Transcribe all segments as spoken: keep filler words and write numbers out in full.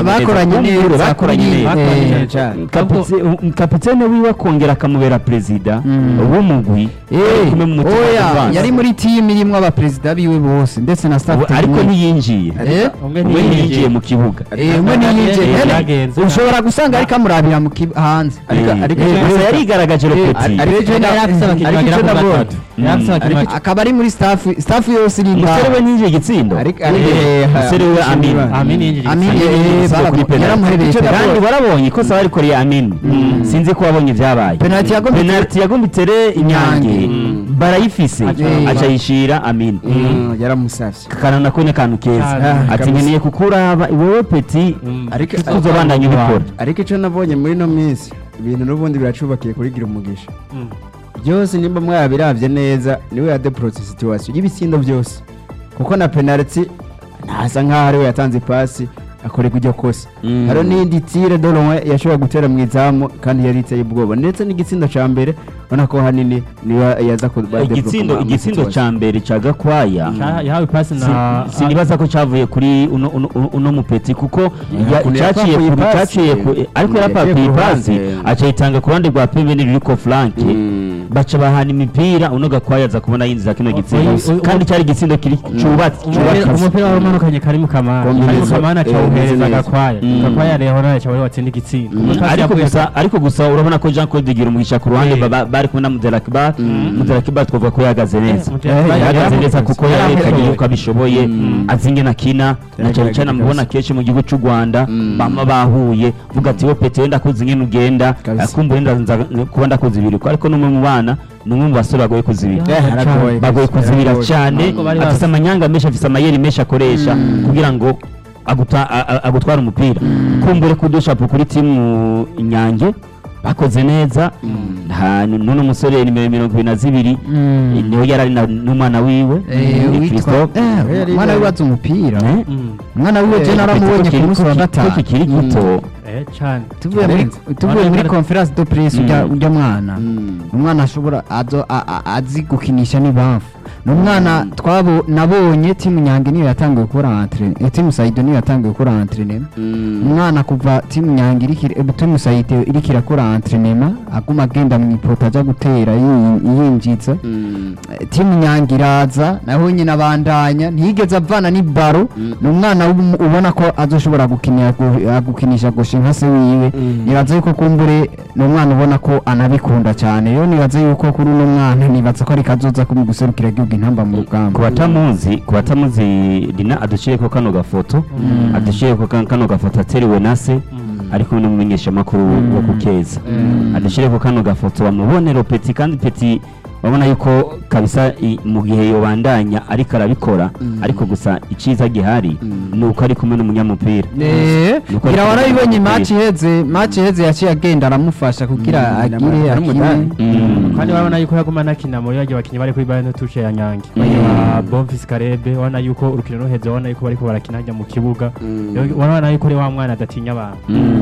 bakoranye neza bakoranye neza kapitene wiwe akongera akamubera perezida w'umugwi oya yari muri team irimo abaperezida biwe bose ndetse na staff ariko ntiyinjiye we ntiyinjiye mu kibuga umwe ntiyinjiye ushobora gusanga ariko amurabira mu hanze ariko yarigaragaje Lopeti akaba ari muri staff staff yose iri umusore we ninjiye igitsindo umusore we Amin Amin kandi warabonye ko sawa ariko ya Amin sinzi ko wabonye byabaye penalty yagombitse re Inyange barayifise aca yishira Amin yaramusavye kanana kone kantu keza ati nkeneye kukuraba wowe Peti ariko tuzobandanya ubikora ariko ico nabonye muri no minsi ibintu n'ubundi biracubakiye kuri gira umugisha byose nimba mwabiravye neza niwe ya deprose situation y'ibitsindo byose kuko na penalty ntasa nkaho ariwe yatanze pasi akoreka ujya kose haro n'indi tire Doronwe yashobora gutera mu izamu kandi yari iteye ubwoba ndetse n'igitsindo ca mbere ubona ko hanini niba yaza ko igitsindo igitsindo ca mbere ca Gakwaya yahawe pasi na sinibaza ko cavuye kuri uno uno mupeti kuko cyaciye ku cyaciye ariko yarapapiye pasi aca itanga ku ruhande rwa Pembe riko Frank baca bahana imipira uno Gakwaya aza kubona yinjiza kino gitsindo kandi cyari gitsindo kiri cubatse cubatse umupira warumanukanye kari mu kamana kari mu kamana cyahereza Gakwaya Gakwaya rero nayo cyabari watsinda igitsindo ariko gusa ariko gusa urabona ko Jean Claude Gira umugisha ku ruhande bari kumwe na Mudelakiba Mudelakiba twavuga ko yagaze neza yagaze neza kuko yarekanye yuko abishoboye azinge na kina na cyane cyane mubona kenshi mu gihugu cy'u Rwanda bama bahuye vuga ati wo Pete wenda kuzi ngene ugenda akumbuye ndaza kuba ndakoze ibiri ariko numwe mu bana numwe mu basore bagoye kuzibira bagoye kuzibira cyane afite amanyanga menshi afite amayeri menshi akoresha kugira ngo agutwara umupira kumbure kudushapo kuri timu Inyange bakoze neza nuno musore nimero mirongo ibiri na zibiri niwe yarari n'umwana wiwe Christophe umwana wiwe atse umupira umwana wiwe je naramubonye ku munsi wa gatatu kikiri gito cyane tuvuye muri tuvuye muri conference de presse ujya ujya mwana umwana ashobora azi gukinisha n'ibamfu n'umwana twabo nabonye timu Nyange niyo yatangiye gukora entraînement timu Saido niyo yatangiye gukora entraînement umwana kuva timu Nyange iri timu Saido iri kirakora entraînement aguma agenda mu ipota aja gutera yinjiza timu Nyange iraza naho nyine abandanya ntigeze avana ni baro n'umwana ubona ko azoshobora gukinira gukinisha goshe nka se wiwe nibaza yuko kumbure n'umwana ubona ko anabikunda cyane yo nibaza yuko kuri uno mwana nibaza ko ari kazoza kumuguserukira intamba mu rugamba kubatamuzi kubatamuzi Dina adushire ko kano gafoto adushire ko kano gafoto ateriwe nase ariko n'umumenyesha makuru wo kukeza adushire ko kano gafoto bamubone Lopeti kandi Peti babona yuko kabisa mu gihe yobandanya ariko arabikora ariko gusa iciza gihari nuko ari kumwe n'umunyamupira gira warabibonye match heze match heze yaciye agenda aramufasha kugira agire akine kandi babona yuko yaguma nakina muri yaje bakinyi bari kuri Bayern Touche ya Nyange baya Bonfils Karebe babona yuko urukino ruheze babona yuko bari ko barakina hajya mu kibuga babona yuko ari wa mwana adatinya abantu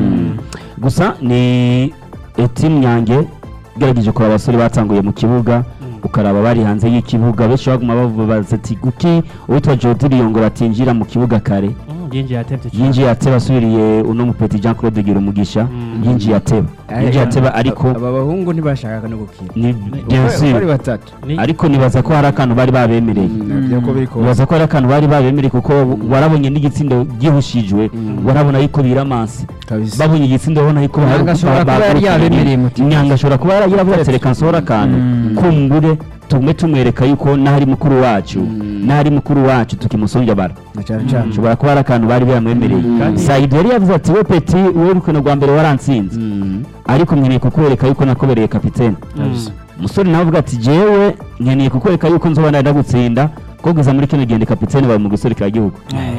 gusa ni team Nyange gerageje ko abasore batanguye mu kibuga ukaraba bari hanze y'ikibuga benshi baguma bavuza ati guki uwitwa Jody Yongo batinjira mu kibuga kare yinjiye ateba yinjiye ateba asubiriye uno mupeti Jean Claude Gira umugisha yinjiye ateba yinjiye ateba ariko aba bahungu ntibashaka no gukina ni bien bari batatu ariko nibaza ko hari akantu bari babemereye nibaza ko hari akantu bari babemereye kuko warabonye n'igitsindo gihushijwe warabona yuko biramansi babonye igitsindo ubona yuko bari yabemereye mutima Nyanga ashobora kuba yaravuye reka nsora akantu kumbure tume tumwereka yuko nahari mukuru wacu nahari mukuru wacu tukimusonja bara nshobora kuba ari akantu bari bamwemereye Saido yari yavuze ati we Peti wowe urukino rwa mbere warantsinze ariko nkeneye kukwereka yuko nakobereye kapitene umusore nawe avuga ati jewe nkeneye kukwereka yuko nzobana ndagutsinda ko guza muri kino gende kapitene bari mu guserukira igihugu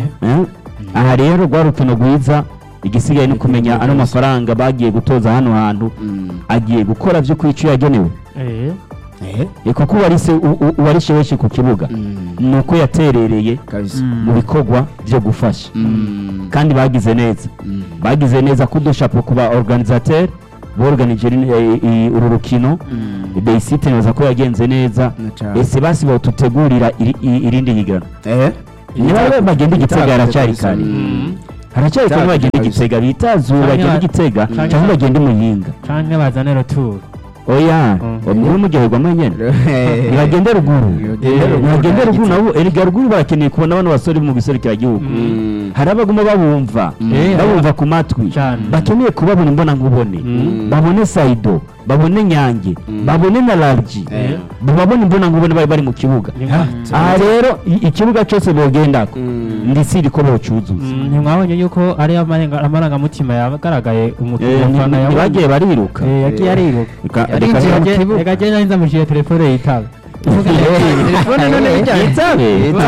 aha rero rwa rukino rwiza igisigaye no kumenya ano mafaranga bagiye gutoza hano hantu agiye gukora byo kwicu yagenewe eh eh kuko warise warishe weshi ku kibuga nuko yaterereye mu bikorwa byo gufasha kandi bagize neza bagize neza kudushapo kuba organisateur borganije uru rukino Deisite neza ko yagenze neza ese basi batutegurira irindi higano eh niba bagenda igitega cyari kare haracyari ko bagenda igitega bitazuba bagenda igitega cyangwa bagenda umuyinga canke bazane retour oya umwe mugihugu amanyene ntibagende ruguru ntibagende ruguru nabo erega ruguru barakeneye kubona bano basore mu giserukira gihugu hari abaguma babumva babumva ku matwi bakeneye kubabona imbona nkubone babone Saido babone Nyange babone na Largi babone imbona nkubone bari bari mu kibuga aha rero ikibuga cyose bogendako ndisiri ko bocuzuza ntimwabonye yuko ari amaranga mutima yagaragaye umufana yawe bagiye bariruka yagiye ariruka reka genda nza mushire telefone yitaba telefone none yitabe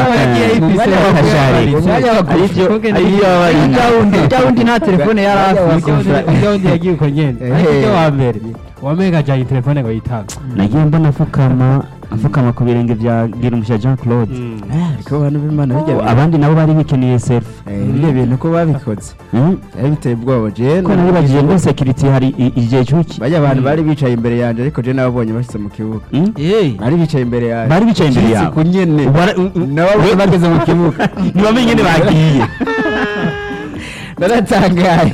yitabe nta telefone yari afite undi yagiye uko ngende ariko wa mbere wamega jya telefone ngo yitabe nagiye mbona afukama afukama ku birenge bya Girumugisha Jean Claude ariko abantu b'Imana bijya abandi nabo bari bikeneye selfie ibyo bintu ko babikoze ari biteye ubwoba je ko nari bagiye muri security hari igihe cyuki bajya abantu bari bicaye imbere yanje ariko je nababonye bashitse mu kibuga bari bicaye imbere yanje bari bicaye imbere yawe kunyene nabo bageze mu kibuga ntibamenye ne bagiye naratangaye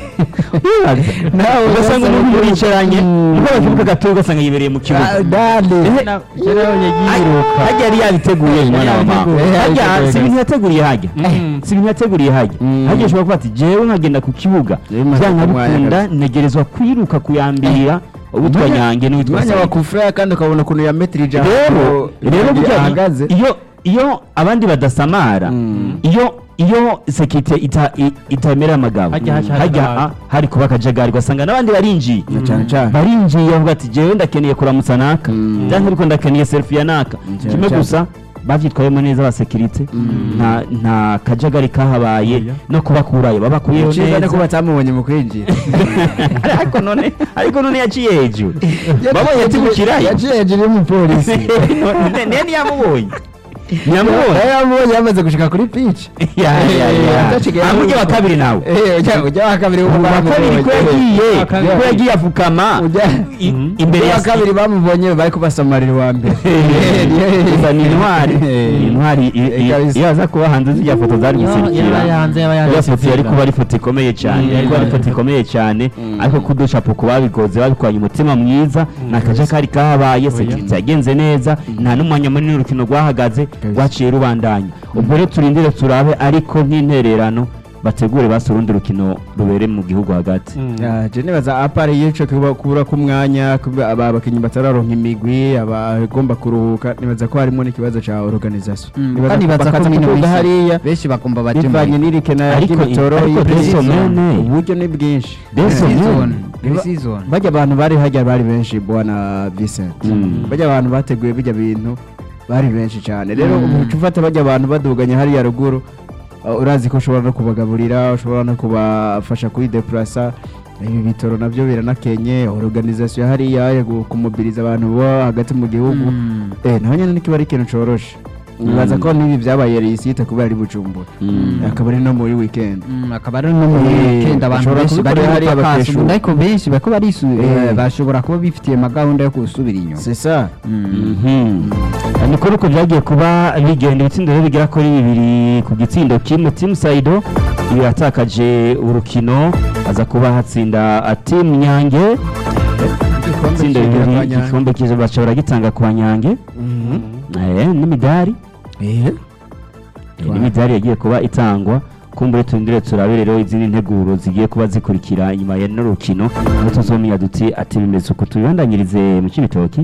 nawe ugasanga umuntu yicaranye nuko bakibuka gato ugasanga yibereye mu kibuga dale hajya yari yabiteguye mwana wa mama hajya si ibintu yateguriye hajya si ibintu yateguriye hajya hajya ushobora kuba ati jewe nkagenda ku kibuga byanga bikunda ntegerezwa kwiruka kuyambira ubutwa Nyange n'ubutwa mwanya wa kufra kandi ukabona kuntu ya metri ijana rero rero ahagaze iyo iyo abandi badasamara iyo iyo sekite ita itamera amagabo hajya hari kuba kajagari gasanga nabandi barinjiye cyane cyane barinjiye bavuga ati jewe ndakeneye kuramutsa naka cyangwa ariko ndakeneye selfie ya naka kimwe gusa bavyitwayemo neza ba security nta nta kajagari kahabaye no kubakurayo babakuye neza ko batamubonye mu kwinjira ariko none ariko none yaciye hejuru babonye tibukirayo yaciye hejuru mu polisi nene yamubonye nyamubonye yamubonye yamaze gushika kuri pitch ya ya ya amujye wa kabiri nawe eh ujya wa kabiri wa kabiri ko yagiye ko yagiye afukama imbere ya kabiri bamubonye bari kubasamarira wa mbere ni intwari intwari yaza kuba hanze zijya foto zari gusikira yanze yabayanze yari kuba ari foto ikomeye cyane yari kuba ari foto ikomeye cyane ariko kudushapo kubabigoze babikwanye umutima mwiza nakaje kari kahabaye security yagenze neza nta numwanya munini urukino rwahagaze rwaciye rubandanya ubwo rero turindire turabe ariko nk'intererano bategure basurundi rukino rubere mu gihugu hagati je nibaza apare yico kubura ku mwanya aba bakinyi batararonka imigwi abagomba kuruhuka nibaza ko harimo n'ikibazo ca organisation nibaza ko bino hariya benshi bakomba baje bivanye n'irikena y'ibitoro uburyo ni bwinshi season bajya abantu bari hajya bari benshi bwana Vincent bajya abantu bateguye bijya bintu bari benshi cyane rero umuco ufata bajya abantu baduganya hariya ruguru urazi ko ushobora no kubagaburira ushobora no kubafasha kuri deplasa ibi bitoro navyo biranakenye organisation hariya kumubiriza abantu bo hagati mu gihugu eh naho nyene nikibari ikintu coroshe nibaza ko nibi byabaye risite kuba ari Bujumbura akaba ari no muri weekend akaba ari no muri weekend abantu benshi bari hariya bakesha ariko benshi bako bari bashobora kuba bifitiye magahunda yo kusubira inyuma c'est ça niko uko byagiye kuba bigenda ibitsindo rero bigera kuri bibiri ku gitsindo kimwe Team Saido yatakaje urukino aza kuba hatsinda Team Nyange itsindo bibiri igikombe kizo bashobora gitanga ku Nyange eh n'imidari eh n'imidari yagiye kuba itangwa kumbure tundire turabe rero izindi nteguro zigiye kuba zikurikira nyuma ya n'urukino aho tuzomenya duti ati bimeze uko tubandanyirize mu Kibitoki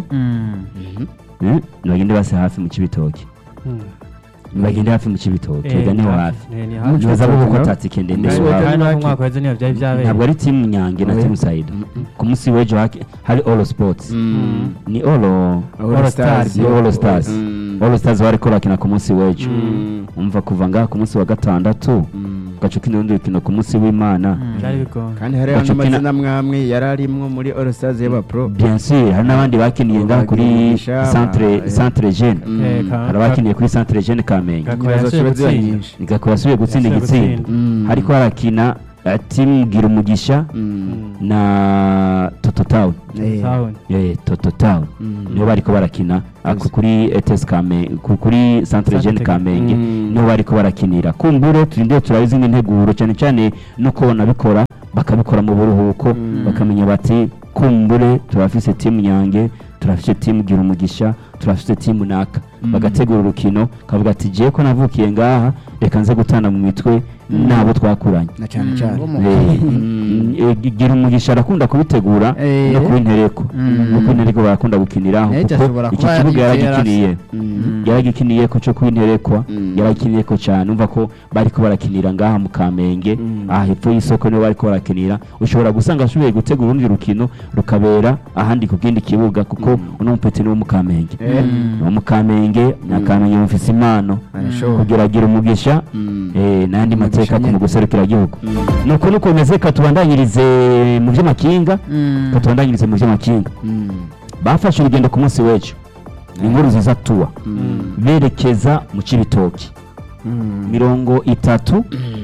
mhm nagende base hafi mu Kibitoki bagende hafi mu Kibitoki gane hafi nibaza ko tatike ndende mwaka weze niyo byari byabaye ntabwo ari Team Nyange na Team Saido ku munsi w'ejo hari All Sports ni All All Stars All Stars All Stars bari korakina ku munsi w'ejo umva kuva ngaha ku munsi wa gatandatu gacu kindi rukino ku munsi w'Imana kandi hari amazina mwamwe yararimwo muri All Stars y'aba pro bien sûr hari nabandi bakiniye ngaha kuri centre centre jeune hari bakiniye kuri centre jeune Kamenge igakora yasubiye gutsinda igitsinda ariko harakina Team Girumugisha na Toto Town Eh. Town. eh Toto Town Mm. niho bariko barakina ako kuri E T S Kamenge ku- kuri Centre Jeune Centre Kamenge Mm. niho bariko barakinira kumbure turinde turabizi n'integuro cyane cyane no kubona bikora bakabikora mu buruhuko Mm. bakamenya bati kumbure turafise timu Nyange turafise timu Gira Umugisha turafise timu Naka bagategura urukino kavuga ati je ko navukiye ngaha reka nze gutana mu mitwe nabo twakuranye na cyane cyane Eh, eh, Gira Umugisha arakunda kubitegura Eh. no kubintereko Mm. no kubintereko barakunda gukiniraho Eh, kuko ashobora iki kuba kibuga yarigeze yaragikiniye Mm. yaragikiniye ko cyo kubinterekwa Mm. yaragikiniye ko cyane umva ko bariko barakinira ngaha mu Kamenge Mm. aha hepfo y'isoko niho bariko barakinira ushobora gusanga ashoboye gutegura urundi rukino rukabera ahandi ku kindi kibuga kuko uno mupeti ni wo mu Kamenge Eh. ni wo mu Kamenge na Kamenge mufise impano Arashoboye. kugira Gira Umugisha Mm. eh n'andi Umugisha mateka ku nyene. mu guserukira igihugu Mm. nuko nuko bimeze katubandanyirize mu vy'amakinga katubandanyirize mu vy'amakinga Mm. bafashe urugendo ku munsi w'ejo inkuru ziza tuwa Mm. berekeza mu Cibitoki Mm. mirongo itatu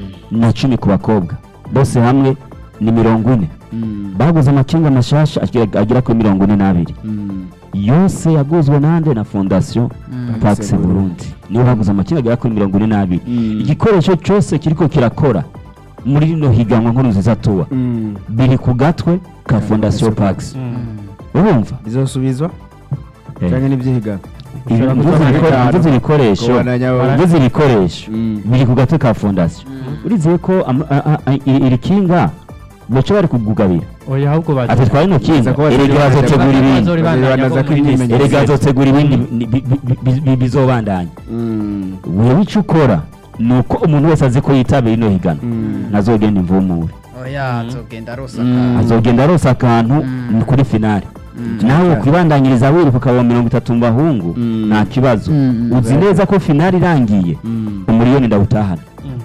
na cumi ku bakobwa bose hamwe ni mirongo ine Mm. baguze amakinga mashasha agera agera kuri mirongo ine n'abiri Mm. yose yaguzwe nande na fondation Pax Pax Burundi Burundi. niyo baguze amakinga agera kuri mirongo ine n'abiri Mm. igikoresho cyose kiriko kirakora muri rino higanwa nkuru nziza tuwa Mm. biri ku gatwe ka fondation Pax urumva bizosubizwa Eh. cyangwa n'ibyihiga Ushobora Imvuze gutanga ibiko- bitanu. imvuze ibikoresho Kubandanya wa- imvuze ibikoresho Mm. biri ku gatwe ka fondation urizeye ko ama- a- a- a- iri iri kinga baca bari kugugabira Oya ahubwo baje. ati twari no kinga Baza kuba erega bategura- bazotegura ibindi Bazori bandanya Banaza ko muri kwimenyereza. Nice. erega bazotegura ibindi ni- bi- bi- bi- bi- bizobandanya Mm. wewe icyo ukora ni uko umuntu wese azi ko yitabira ino higana Mm. ntazogenda imvumure oya azogenda arosa Mm. akantu. azogenda arose akantu Mm. ni kuri finale Mm. nawe Cyane. kwibandanyiriza wiruka ukaba mirongo itatu mu bahungu Mm. nta kibazo Mm. uzi neza ko finale irangiye Mm. umuriyoni ndawutahana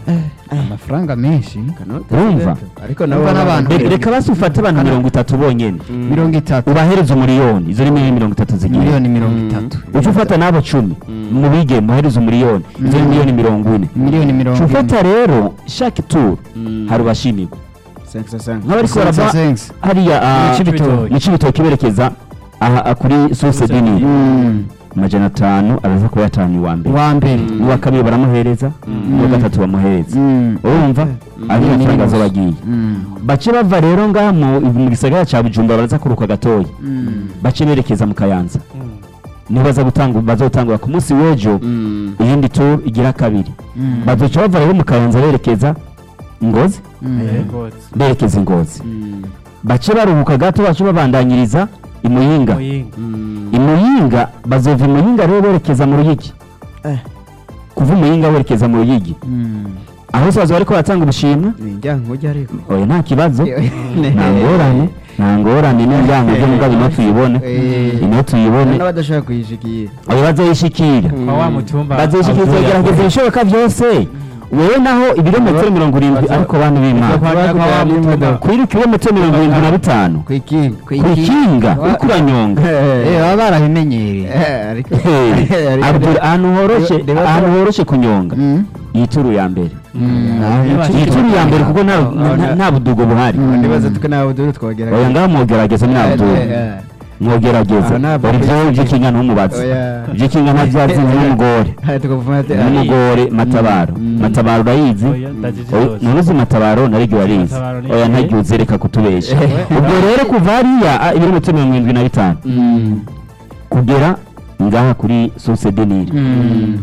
amafaranga menshi urumva ariko Urumva nabo n'abantu- Reka- reka basi ufate abantu mirongo itatu bonyene Mm. mirongo itatu ubahereza umuriyoni izo ni miliyoni mirongo itatu zigiye miliyoni mirongo Mm. itatu uca ufata n'abo cumi Mm. mu bige muhereza umuriyoni izo ni Mm. miliyoni mirongo ine miliyoni mirongo uca ufata rero chaque tour Mm. hari ubashimirwa cinq cent cinq. nk'abariko barava Sense. hariya ah, Mu Cibitoke. mu Cibitoke berekeza aha ah, kuri source Source dini Mm. amajana atanu araza kuba yatanu uwa mbere wa mbere Mm. n'uwa kabiri baramuhereza n'uwa gatatu bamuhereza Mm. urumva ari Mm. amafaranga azoba agiye Mm. bace bava rero ngaha mu mu gisagara ca Bujumbura baraza kuruka gatoya Mm. bace berekeza mu Kayanza Mm. niho baza gutanga bazotangura ku munsi w'ejo Mm. iyindi tour igira kabiri Mm. bazoca bava rero mu Kayanza berekeza Ngozi Mm. Eh, Ngozi. berekeza Ngozi Mm. bace baruhuka gato bace babandanyiriza imuyinga Muyinga. Mm. imuyinga bazova imuyinga rero berekeza mu Ruyigi Eh. kuva imuyinga berekeza mu Ruyigi Mm. aho hose baza bariko batanga ubushimwe Ni njyango ujya ariko oya nta kibazo nta ngorane nta ngorane n'injyango byo mugabo ino tuyibone Eh. ino tuyibone n'abadashaka kuyishikiye abo bazoyishikira Kwa wa mutumba. bazoyishikira Abdul gerageza Yakubu. ibishoboka byose wewe naho ibirometero mirongo irindwi Bazo- ariko bantu b'Imana Kwa- kwa- kwa wa mutumba. kuri kilometero mirongo irindwi na bitanu ku ikinga ku ikinga uriko uranyonga Eh, baba barabimenyereye Eh, ariko Hey, Abdul ahantu horoshe Reba- reba- ahantu horoshe kunyonga Mm. yituru ya mbere Mm. yituru ya mbere kuko nta- nta- nta budugo buhari ndibaza tuko nawe dore twagera oya ngaho mwogerageza nta budugo mwogerageza Ah, ntabwo bari byo kuri- by'ikinga ntumubaze Oya. by'ikinga ntabyazi n'umugore tukavuma ati n'umugore matabaro Mm. matabaro urayizi Oya, ndazizi Oya, zose. none uzi matabaro naryo warizi Matabaro ni- oya ntaryuze reka kutubesha Eh. ubwo rero kuva hariya ah, ibirometero mirongo irindwi na bitanu Mm. kugera ngaha kuri source de Nil Mm.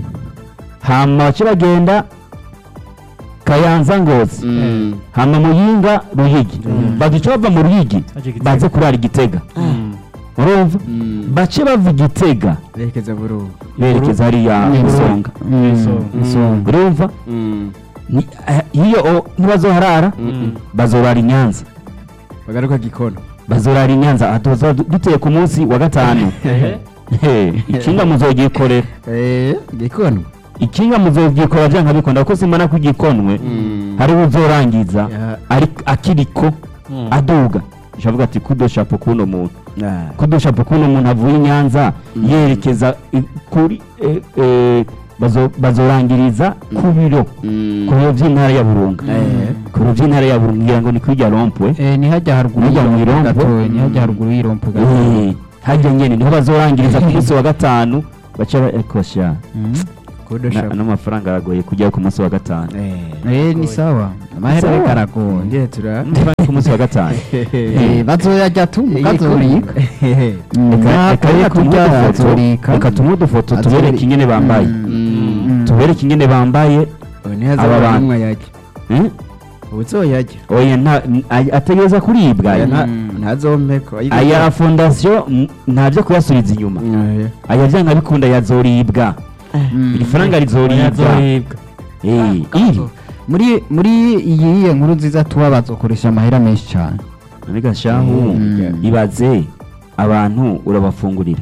hama bace bagenda Kayanza Ngozi Mm. hama Muyinga Ruyigi baduca bava mu Ruyigi Aje Gitega. baze kurara Igitega Mm. urumva Mm. bace bava Igitega berekeza burundu berekeza hariya Mm. Isonga Mm. Isonga. Isonga. urumva Mm. Ni- eh, iyo o- ntibazoharara Mm. bazorara i Nyanza bagaruka gikono bazorara i Nyanza aha tuzoba du- duteye ku munsi wa gatanu Eh. He, ikinga muzogyikorera eh gikono ikinga muzogyikorera byanka bikunda kuko simana ko igikonwe Mm. hari uzorangiza Ya. ari akiriko Mm. aduga shavuga ati kudoshapo kuno muntu Ah. kudoshapo kuno muntu avuye i Nyanza yerekeza i- kuri eh, eh, bazo- bazorangiriza ku biro ku biro by'intara ya Burunga ku biro by'intara ya Burunga ngira ngo ni kwirya rompwe Eh, ni hajya haruguru Hajya mu y'irompo irompo. gatoya, ni hajya haruguru y'irompo gatoya. Eh, hajya nyene niho bazorangiriza ku munsi wa gatanu baca ekosha kudosha n'amafaranga aragoye kujya ku munsi wa gatanu Eh, ni sawa amahera Sawa. ariko aragoye. ngiye tura ku munsi wa gatanu Eh, bazoyajya tu mukazorika Reka- reka Nakaye reka tumuhe kurya udufoto, azorika. reka tumuhe udufoto Azori- tubereke ingene bambaye Mm. tubereke ingene bambaye Aba ntihazaba bantu. n'umwe yajya eh? ubuzoyajya oya nta a- ategereza kuribwa Aya nta- Mm. ntazompeko aya fondasiyo m- nta byo kuyasubiza inyuma aya byanga bikunda yazoribwa Mm. iri faranga rizoribwa yazoribwa Eh, iri muri muri iyi nkuru nziza tuba bazokoresha amahera menshi cyane. ariko shahu Mm. ibaze abantu urabafungurira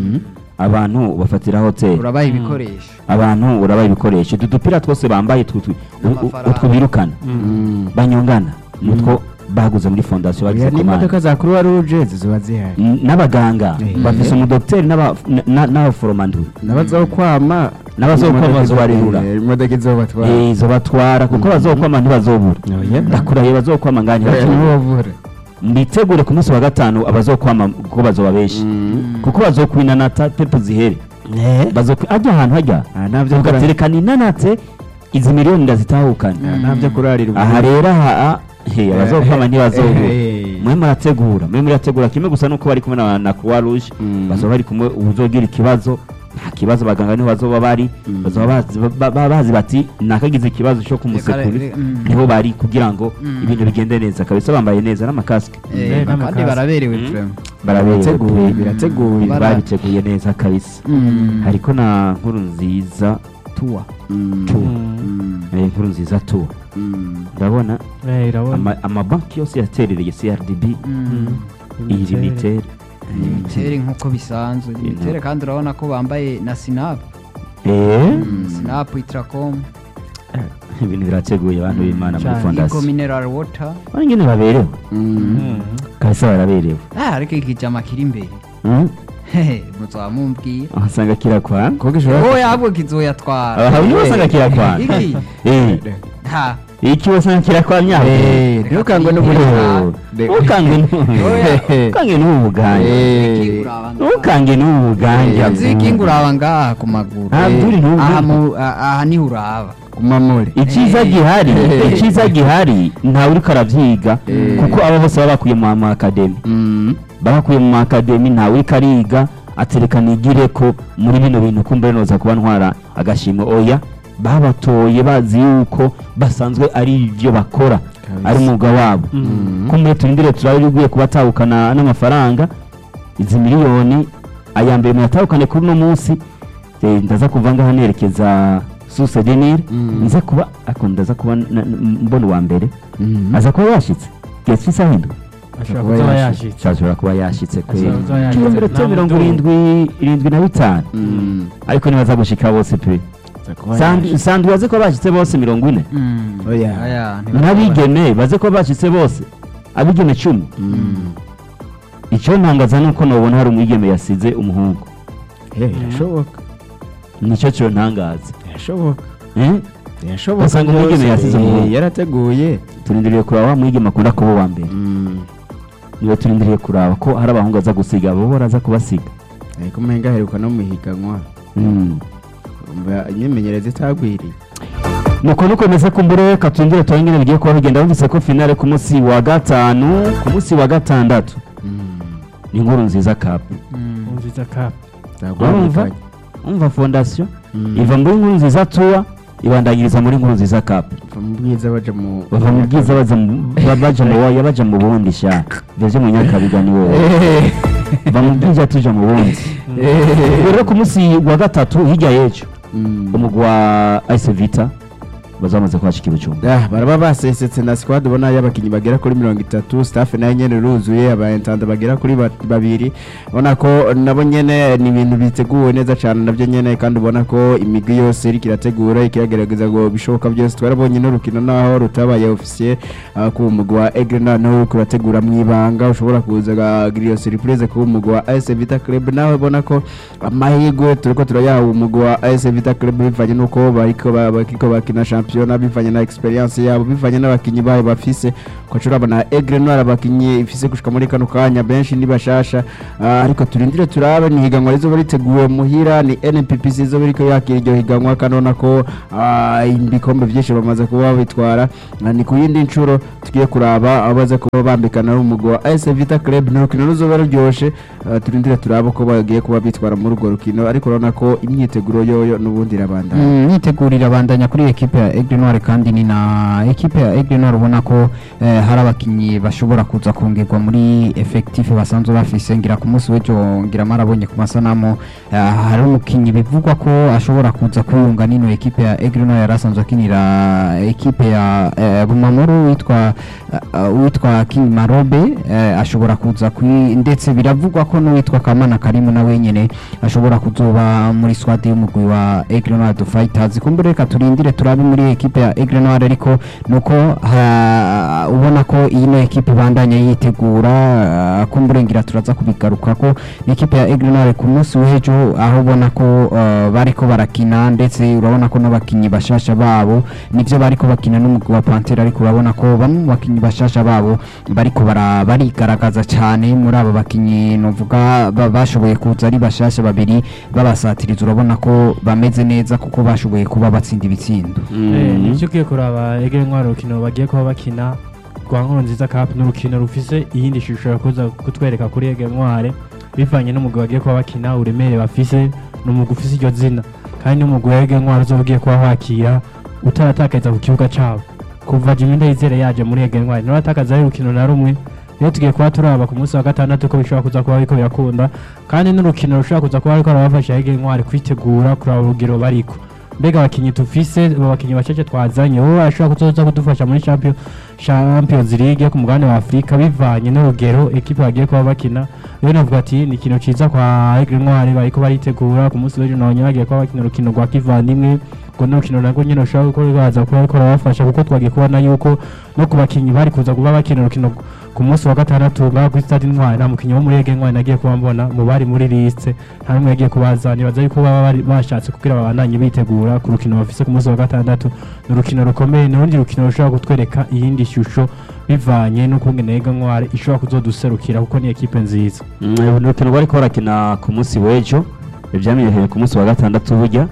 abantu bafatira hoteli urabaha ibikoresho. abantu urabaha ibikoresho utu dupira twose bambaye utwo- utwo- u- u- N'amafaranga. utwo birukana banyongana nutwo baguze muri fondasiyo bagize komande n'imodoka za croix rouge ziba zihari N- n'abaganga Eh. bafise umudokiteri n'aba- n- na- n'abaforomanduwe n'abazokwama N'abazokwama imodoka bazobarihura. izo- eh, imodoka izobatwara Eh, izo batwara kuko bazokwama ntibazobura Oya. ndakurahiye bazokwama nganye Oya, nibo bavura mbitegure ku munsi wa gatanu abazokwama kuko bazoba benshi kuko bazokwina na ta- pepu zihere bazokwi ajya ahantu hajya Ah, ntabyo kurarira ugaterekana inanatse izi miliyoni ndazitahukana Ah, ntabyo kurarira aha rero aha he abazokwama ntibazobura Eh. mwe murategura mwe murategura kimwe gusa nuko bari kumwe na na Croix Rouge Mm. bazoba bari kumwe uzogira ikibazo nta kibazo abaganga niho bazoba bari Mm. bazoba bazi ba- ba- bazi bati nakagize ikibazo cyo kumusekura Reka- mm. niho bari kugira ngo Mm. ibintu bigende neza kabisa bambaye neza n'amakasike Eh, Eh, kandi n'amakazi. baraberewe Mm. vraiment. baraberewe pe. birateguye Bara- babiteguye neza kabisa Mm. hariko na nkuru nziza tuwa Mm. tuwa Mm. Eh, inkuru nziza tuwa Mm. ndabona Eh, irabona ama- amabanki yose yaterereye C R D B Mm. iyi limitere Imitere nk'uko bisanzwe imitere kandi urabona ko bambaye na Sinap. eh Sinap Itracom. ibintu birateguye abantu b'Imana muri Cyane. Eco fondasiyo Mineral Water. bari ngene baberewe Mm. kabisa baraberewe Ah, ariko ikijama kiri imbere. Mm? Hehe, muzaba mumbwiye. ahasanga kirakwana kuko gishobora Oh, yabwo kizoyatwara. aha niho wasanga kirakwana Iki? eh Ha. iki wasanga kirakwana Eh, ntukangwe n'uburyo ntukange ntukange n'ubuganje ntukange n'ubuganje Zikinga uraba ngaha ku maguru. Ah, Abdul, ntubu- Aha mu- a- aha niho uraba. kumamure icyiza gihari Eh. icyiza gihari ntawe uriko aravyiga Eh. kuko aba bose baba bakuye mu ma akademi Mm. bakuye mu akademi ntawe uriko ariga atereka nigire ko muri bino bintu kumbe noza kuba ntwara agashimwe oya babatoye bazi yuko basanzwe ari ibyo bakora Kabisa. ari umwuga wabo Mm. kumbe turindire turabe ugiye kubatahukana n'amafaranga izi miliyoni aya mbere muyatahukane kuri uno munsi eh, ndaza kuva ngaha nerekeza suse denire Mm. nza kuba ako ndaza kuba na- na- mbona uwa mbere Mm. aza kuba yashitse getse isaha indwi ashobora kuba kuba yashitse. yashitse ashobora kuba yashitse kwe Ashobora kuba yashitse. kilometero Nta mirongo mudugu. irindwi irindwi na bitanu Mm. ariko nibaza gushika bose pe Sandu- sandu baze ko bashitse bose mirongo ine Mm. Oya. Aya, ntibakora. n'abigeme baze ko bashitse bose abigeme cumi Mm. icyo ntangaza ni uko nubona hari umwigeme yasize umuhungu Eh, birashoboka nicyo cyo ntangaza birashoboka Eh? birashoboka Usanga umwigeme rwose. yasize umuhungu. Eh, yarateguye turindiriye kuraba wa mwigeme akunda kuba uwa mbere Mm. niba turindiriye kuraba ko hari abahungu aza gusiga abo baraza kubasiga ariko umenga aheruka no mu higanwa Mm. umva imyimenyerezo itagwiriye nuko nukomeze kumbure katundire tuba ingene bigiye kuba bigenda wumvise ko finale ku munsi wa gatanu ku munsi wa gatandatu ni inkuru nziza cup Mm. nziza cup urumva umva fondasiyo iva muri inkuru nziza tuwa ibandanyiriza muri inkuru nziza cup mu bwiza baja mu bava mu bwiza baza mu- ba- baja mu waya baja mu bundi sha beze mu nyakabiga ni wowe va mu bwiza tuja mu bundi rero ku munsi wa gatatu hirya y'ejo Mm. umugwi wa Ice Vita bazamaze kwashika ibicumbi. Ah, baraba basesetse na squad ubona y'abakinyi bagera kuri mirongo itatu, staff nayo nyene ruzuye, abayentanda bagera kuri ba- babiri. Ubona ko nabo nyene ni ibintu biteguwe neza cyane navyo nyene, kandi ubona ko imigwi yose iri kirategura ikiragerageza ngo bishoboka byose. Twarabonye n'urukino naho rutabaye officiel uh, ku mugwi wa Egrena no kurategura mwibanga, ushobora kuza gagiriyo surprise ku mugwi wa A S Vita Club. Nawe ubona ko amahirwe turiko turayaha umugwi wa A S Vita Club bivanye nuko bariko ba- bakiko bakina championnat, bivanye na experience yabo, bivanye n'abakinyi bayo bafise. Ko turabona Egrena abakinyi ifise gushika muri kano kanya benshi ni bashasha, uh, ariko turindire turabe ni higanwa rizo bariteguye muhira, ni N P P C zo biriko yakira iryo higanwa, kanona ko uh, ibikombe vyinshi bamaze kuba bitwara. Uh, ni ku yindi ncuro tugiye kuraba abaza kuba bambikana n'umugwi wa A S Vita Club, n'urukino ruzoba ruryoshe. Uh, turindire turabe ko bagiye kuba bitwara muri urwo rukino, ariko urabona ko imyiteguro yoyo n'ubundi irabandanya. Mm, imyitegurire abandanya kuri ekipe ya Aigle Noir, kandi ni na ekipe ya Aigle Noir ubona ko eh, hari abakinyi bashobora kuza kongerwa muri effectif basanzwe bafise. Ngira ku munsi w'ejo ngira marabonye ku masanamu eh, hari umukinyi bivugwa ko ashobora kuza kwiyunga nino ekipe ya Aigle Noir yarasanzwe akinira ekipe ya eh, Bumamuru witwa uh, witwa King Marobe eh, ashobora kuza kwi, ndetse biravugwa ko n'uwitwa Kamana Karimu na wenyene ashobora kuzoba muri squad y'umugwi wa Aigle Noir the Fighters. Kumbure reka turindire turabe muri ekipe ya Aigle Noir, ariko nuko ha, ubona ko iyi no ekipe bandanya yitegura. Uh, kumbure ngira turaza kubigaruka ko ekipe ya Aigle Noir ku munsi w'ejo aho ubona ko uh, bariko barakina, ndetse urabona ko n'abakinyi bashasha babo nivyo bariko bakina n'umugwi wa Panther, ariko urabona ko bamwe mu bakinyi bashasha babo bariko bara barigaragaza cyane muri abo bakinyi novuga ba- bashoboye kuza ari bashasha babiri babasatiriza. Urabona ko bameze neza kuko bashoboye kuba batsinda ibitsindo. Eh, nicyo ugiye kuraba Aigle Noir urukino bagiye kuba bakina rwa Nkurunziza Cup, n'urukino rufise iyindi shusho yakoza kutwereka kuri Aigle Noir bivanye n'umugwi bagiye kuba bakina, uremere bafise n'umugwi ufise iryo zina, kandi n'umugwi wa Aigle Noir uzogiye kuba wakira utaratakaza ku kibuga cabo kuva Jimmy Ndayizere yaje muri Aigle Noir, ntiratakaza ari urukino na rumwe. Rero tugiye kuba turaba ku munsi wa gatandatu ko bishobora kuza kuba ariko birakunda, kandi n'urukino rushobora kuza kuba ariko arabafasha Aigle Noir kwitegura kuraba urugero bariko. Mbega abakinyi tufise abo bakinyi bashashe twazanye wowe ashobora kuzoza kudufasha muri champion Champions League ku mugabane wa Afrika bivanye n'urugero ekipe bagiye kuba bakina. Rero navuga ati ni ikintu ciza kwa Aigle Noir bariko baritegura ku munsi w'ejo, nabonye bagiye kuba bakina urukino rwa kivandimwe, ngo n'urukino narwo nyene rushobora gukora baza kuba ariko arabafasha, kuko twagiye kubona yuko no ku bakinyi bari kuza kuba bakina urukino ku munsi wa gatandatu ngaho kuri Stade Intwari nta mukinyi wo muri Aigle Noir nagiye kuba mbona mu bari muri liste, nta numwe yagiye kubazana. Baza yuko baba bari bashatse kugira babandanye bitegura ku rukino bafise ku munsi wa gatandatu. N'urukino rukomeye, n'urundi rukino rushobora kutwereka iyindi shusho bivanye n'ukungene Aigle Noir ishobora kuzoduserukira kuko ni ekipe nziza. Urukino rwariko barakina ku munsi w'ejo ivyamenyekanye ku munsi wa gatandatu burya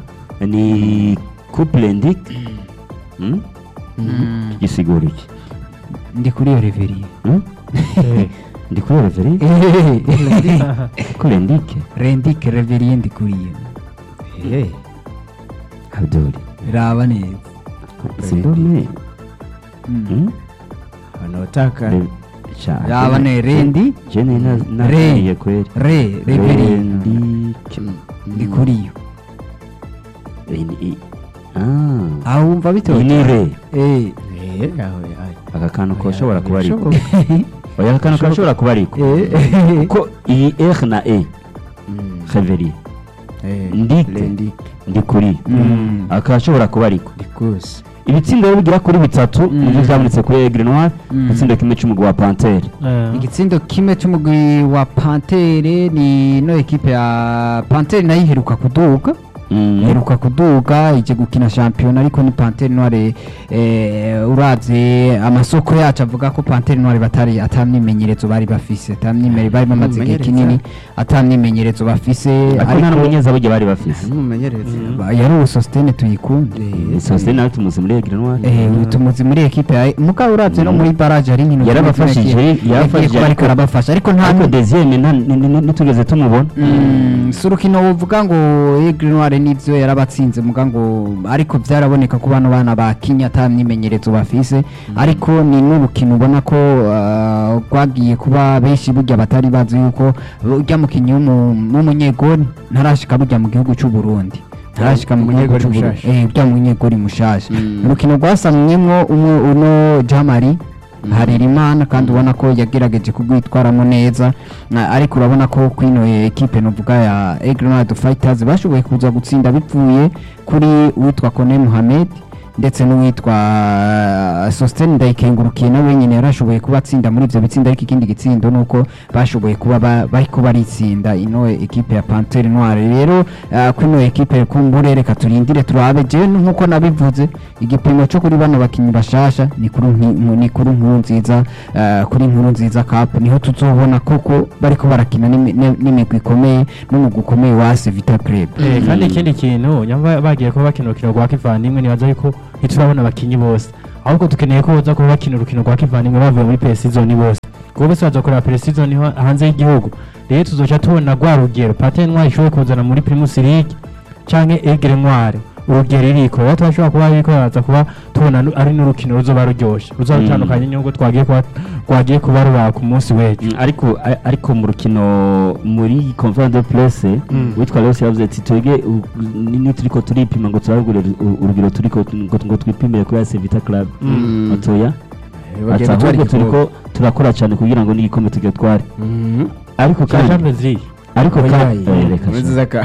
ni couple ndic mm? Mm. Gisigura iki? Ndi kuri iyo reverie. Mm? Ndi kuri reverie? Couple ndic Rendik reverie ndi kuri iyo. Eh, Abdul Raba neza. Sindome Mm. mm? anotaka Cha Raba ne Rendi jene na na Re. ye kweli re reverie Rendic ndi kuri iyo. Rendi ah Aho wumva bitoye. ini re Eh. eh aho aho aka kantu koshobora kuba ariko Birashoboka. oya aka kantu koshobora kuba ariko Eh. ko iyi R na E Mm. reverie Eh, Ndike. Lendik, ndi kuri Mm. akashobora kuba ariko Dikos. ibitsindo rero bigira kuri bitatu Mm. nivyo vyabonetse kuri Aigle Noir, Mm. igitsindo kimwe c'umugwi wa Panther. Igitsindo kimwe cy'umugwi wa Pantere, ni no ekipe ya Pantere nayo iheruka kuduga. Mm. Iheruka kuduga ije gukina shampiyona, ariko ni Pantere Noire eh, uravye amasoko yacu avuga ko Pantere Noire batari atamyimenyerezo bari bafise, atamyimenyerezo bari bamaze igihe kinini atamyimenyerezo bafise, ariko nta n'umunyeza burya bari bafise Numumenyereze. ba- yari usostene tuyikunde. sosiyete nawe tumuzi muri Aigle Noir. Eh, tumuzi muri ekipe ya mugabo uravye no muri barrage ari nkino Yarabafashije, yarabafashije, ariko arabafasha, ariko nta ariko deuxième nta- ni- ni- ni- nitugeze tumubona Mm, si urukino uvuga ngo Aigle Noir n'ivyo yarabatsinze muga ngo, ariko vyaraboneka ko bano bana bakinye ata myimenyerezo bafise, ariko ni n'urukino ubona ko uh, rwagiye kuba benshi burya batari bazi yuko urya mukinyi w'umu- w'umunyegoni ntarashika burya mu gihugu c'u Burundi, arashika mu gihugu Munyegori cy'Uburundi mushasha. eh bya munyegori mushasha Mm. urukino rwasamyemwo umwe uno Jamari Harerimana kandi ubona ko yagerageje kugwitwaramo neza na- ariko urabona ko kwino equipe novuga ya Egrenade Fighters bashoboye kuza gutsinda bivuye kuri uwitwa Kone Mohamed ndetse n'uwitwa uh, Sosten Ndayikengurukiye nawe nyine yarashoboye kuba atsinda muri ivyo bitsinda ariko ikindi gitsindo nuko bashoboye kuba ba- bariko baritsinda ino equipe ya Panthère Noire rero uh, kwino equipe kumbure reka turindire turabe je nkuko nabivuze igipimo cyo kuri bano bakinyi bashasha ni kuri nki- ni kuri nkuru nziza uh, kuri nkuru nziza cup niho tuzobona koko bariko barakina n'imi- ne- n'imigwi ikomeye n'umugwi ukomeye wa AS Vita Club Eh, kandi ikindi kintu nyamba bagiye kuba bakina urukino rwa kivandimwe nibaza yuko ntiturabona abakinyi bose ahubwo dukeneye ko baza kuba bakina urukino rwa kivandimwe bavuye muri pre-season bose kuko bose baza kureba pre-season ho- hanze y'igihugu rero tuzoca tubona rwa rugero Panthère Noire ishoboye kuzana muri Primus League canke Aigle Noire urugero iriko rero turashobora kuba ariko baza kuba tubona nu- ari n'urukino ruzoba ruryoshe ruzoba Mm. rutandukanye n'ubwo twagiye kuba twagiye kuba ruba ku munsi w'ejo Mm, ariko a- ariko mu rukino muri conference de presse Mm. witwa Leos yavuze ati twege u- ni ni turiko turipima ngo turabugure urugero turiko ngo ngo twipimire kuri A S Vita Club Mm. batoya ati Bagenda ahubwo batwara turiko turakora cyane kugira ngo n'igikombe tugatware Mhm. ariko cya kandi Champions League ariko Oya, kandi oya, eh, reka muri sha. nziza ka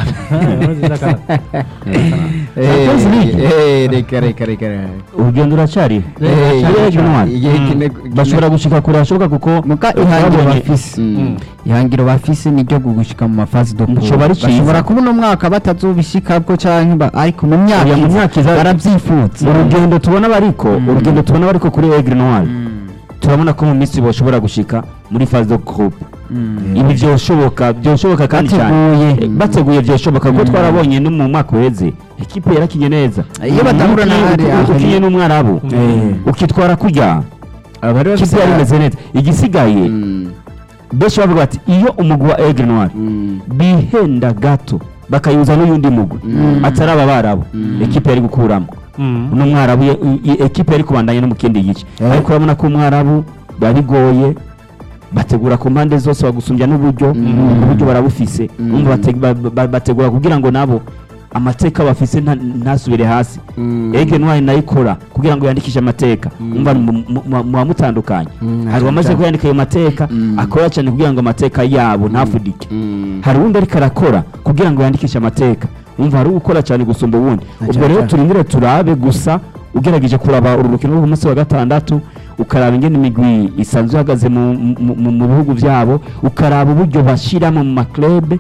Eh, Eh, League. eh, reka reka reka reka. urugendo ruracyari Eh, Kuri eh, Aigle Noire. igihe Mm. kine- bashobora gushika kure hashoboka kuko muka ihangiro twabonye- bafise Mm. ihangiro bafise niryo gushika mu mafazi do Ncoba ari ciza. bashobora kuba uno mwaka batazobishikako canke ba- ariko mu myaka Oya, mu iza myaka iza- baravyifuza urugendo tubona bariko Mm. urugendo tubona bariko kuri Aigle Noire turabona ko mu minsi bashobora gushika muri phase de groupe ibi byoshoboka byoshoboka kandi cyane Bateguye. Eh, bateguye byoshoboka kuko Mm. twarabonye no mu mwaka uheze ekipe yarakinye neza Iyo badahura na Uki- hariya, uki- ukinye hari- n'umwarabu Eh. ukitwara kurya abari ikipe bafise yari imeze neza igisigaye Mm. benshi bavuga bati iyo umugwi wa Aigle Noire Mm. bihenda gato bakayuza n'uyundi mugwi Mm. atari aba barabu Mm. ekipe yari gukuramo Mm. uno mwarabu ye- i- i- ekipe yari kubandanya no mu kindi gice Eh. ariko urabona ko umwarabu babigoye bategura ku mpande zose bagusumbya n'uburyo Mm. uburyo barabufise Mm. umva bate- ba- ba- bategura kugira ngo nabo amateka bafise nta- ntasubire hasi Mm. Aigle Noire nayo ikora kugira ngo yandikishe amateka Mm. umva mu- mu- mu- muba mutandukanye Mm, hari uwamaze cyane. kuyandika ayo mateka Mm. akora cyane kugira ngo amateka yabo ntafudike Mm. hari uwundi ariko arakora kugira ngo yandikishe amateka umva hari ugukora cyane gusumba uwundi Na ubwo cyane rero cyane. turindire turabe gusa ugerageje kuraba uru rukino rwo ku munsi wa gatandatu ukaraba ingene imigwi isanzwe ihagaze mu, mu, mu, mu bihugu byabo ukaraba uburyo bashyiramo mu maklebe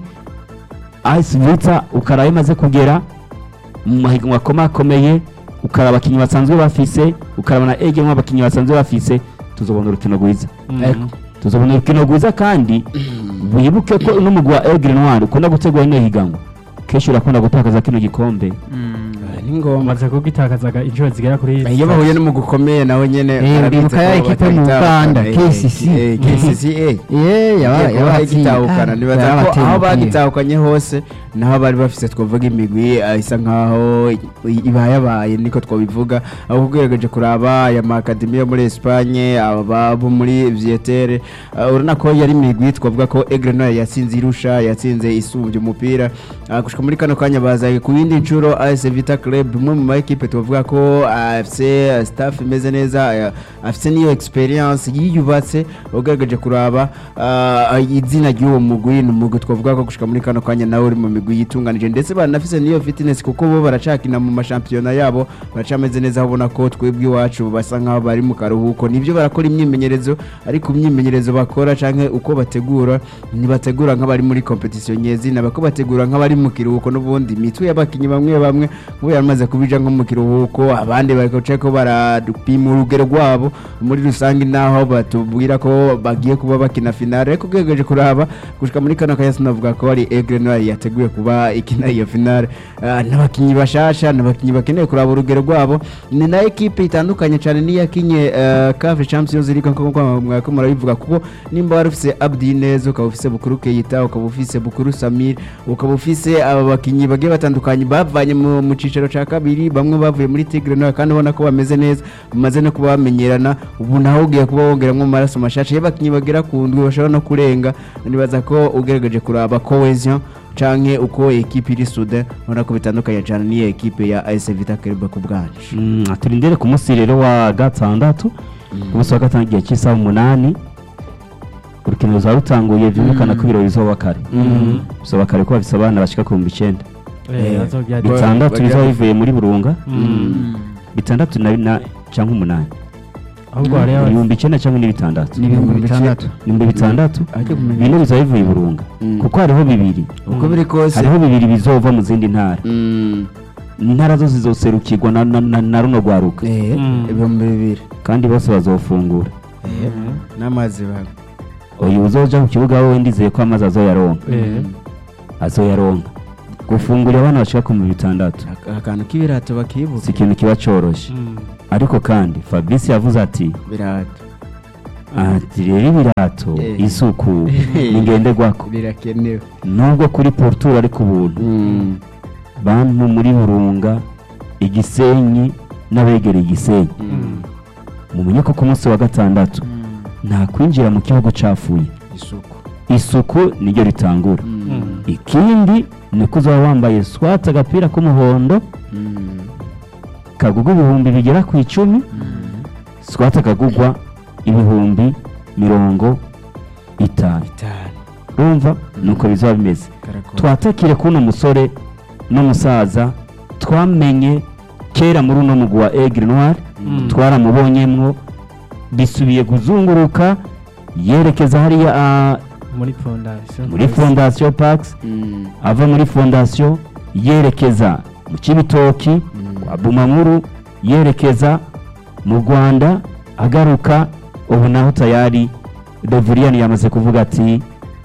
AS Vita ukaraba imaze kugera mu mahiganwa akomakomeye ukaraba abakinnyi basanzwe bafise ukaraba na Aigle Noire abakinnyi basanzwe bafise tuzobona urukino rwiza Mm. tuzobona urukino rwiza kandi wibuke ko n'umugwi wa Aigle Noire ukunda gutegura ino higanwa kenshi urakunda gutakaza kino gikombe ni ngoma bamaze kugitakazaga inshuro zigera kuri iyo bahuye n'umugwi ukomeye nawe nyene Eh, barabitsa ndibuka ya ko ekipe mu batayitahukana. Uganda, Eh, K C C. eh, K C C eh. eh yaba yabagitahukana nibaza ko aho bagitahukanye hose naho bari bafise twavuga imigwi eh, isa nkaho ibayabaye niko twabivuga aho ugerageje kuraba aya makademi yo muri Espagne aba bo muri Vietere urabona ko yari imigwi twavuga ko Aigle Noire yatsinze irusha yatsinze isumbye umupira Ah, gushika muri kano kanya bazaye ku yindi ncuro A S Vita Club umwe mu ma equipe tuvuga ko ah, afise ah, staff imeze neza ah, afise niyo experience yiyubatse ugerageje kuraba ah, izina ry'uwo mugwi ni umugwi twavuga ko gushika muri kano kanya nawe uri mu migwi yitunganije ndetse banafise niyo fitness kuko bo baracakina mu mashampiyona yabo baracameze neza aho ubona ko twebwe iwacu basa nkaho bari mu karuhuko nivyo barakora imyimenyerezo ariko imyimenyerezo bakora canke uko bategura ntibategura nk'abari muri competition nyezina bako bategura nk'abari mu kiruhuko n'ubundi mitwe y'abakinyi bamwe bamwe ngo yaramaze kubija nko mu kiruhuko abandi bariko ceko baradupima urugero rwabo muri rusange naho batubwira ko bagiye kuba bakina finale ariko gegeje kuraba gushika muri kano kanya sinavuga ko ari Aigle Noire yateguye kuba ikina iyo finale uh, n'abakinyi bashasha n'abakinyi bakeneye kuraba urugero rwabo ni na equipe itandukanye cyane ni yakinye uh, C A F Champions League nko mwako murabivuga kuko nimba wari ufise Abdi Neza ukaba ufise Bukuru Keita ukaba ufise Bukuru Samir ukaba ufise aba bakinyi bagiye batandukanye bavanye mu cicero ca kabiri bamwe bavuye muri Tigre Noir kandi ubona ko bameze neza bamaze no kuba bamenyerana ubu naho ugiye kuba wongeramwo amaraso mashasha y'abakinyi bagera ku ndwi bashobora no kurenga nibaza ko ugerageje kuraba cohesion canke uko ekipe iri sude ubona ko bitandukanye cyane n'iyo ekipe ya A S Vita Club ku bwanje. Mm, turindire ku munsi rero wa gatandatu ku munsi wa gatandatu igihe cy'isaha umunani urukino ruzaba rutanguye byumvikana ko ibirori bizoba kare bizoba kare ko bafise abana bashika ku bihumbi icenda bitandatu bizoba bivuye muri Burunga bitandatu na cyangwa umunani ahubwo hari ibihumbi icenda cyangwa ni bitandatu ni ibihumbi bitandatu ibihumbi bitandatu bine bizoba bivuye i Burunga kuko hariho bibiri uko biri kose hariho bibiri bizova mu zindi ntara intara zose zizoserukirwa na na na runo rwaruka eh ibihumbi bibiri kandi bose bazofungura n'amazi baga uyu uzoja ku kibuga wowe ndizeye ko amazi azoyaronka azoyaronka gufungura abana bashika ku bitandatu akantu k'ibirato bakibuka si ikintu kiba coroshe ariko kandi Fabrice yavuze ati birato ati rero ibirato isuku ningenderwako birakenewe nubwo kuri portura ariko ubuntu bantu muri Burunga Igisenyi n'abegereye Igisenyi mumenye ko ku munsi wa gatandatu nta kwinjira mu kibuga cafuye isuku isuku niryo ritangura ikindi ni kuzaba wambaye swata agapira k'umuhondo kagugwa ibihumbi bigera ku icumi swata kagugwa ibihumbi mirongo itanu urumva nuko bizaba bimeze twatakire kuno musore n'umusaza twamenye kera muri uno mugwi wa Aigle Noir twaramubonyemwo bisubiye kuzunguruka yerekeza hariya muri fondation muri fondation Pax ava muri fondation yerekeza mu Cibitoki kwa Bumamuru yerekeza mu Rwanda agaruka ubu naho tayari Devurian yamaze kuvuga ati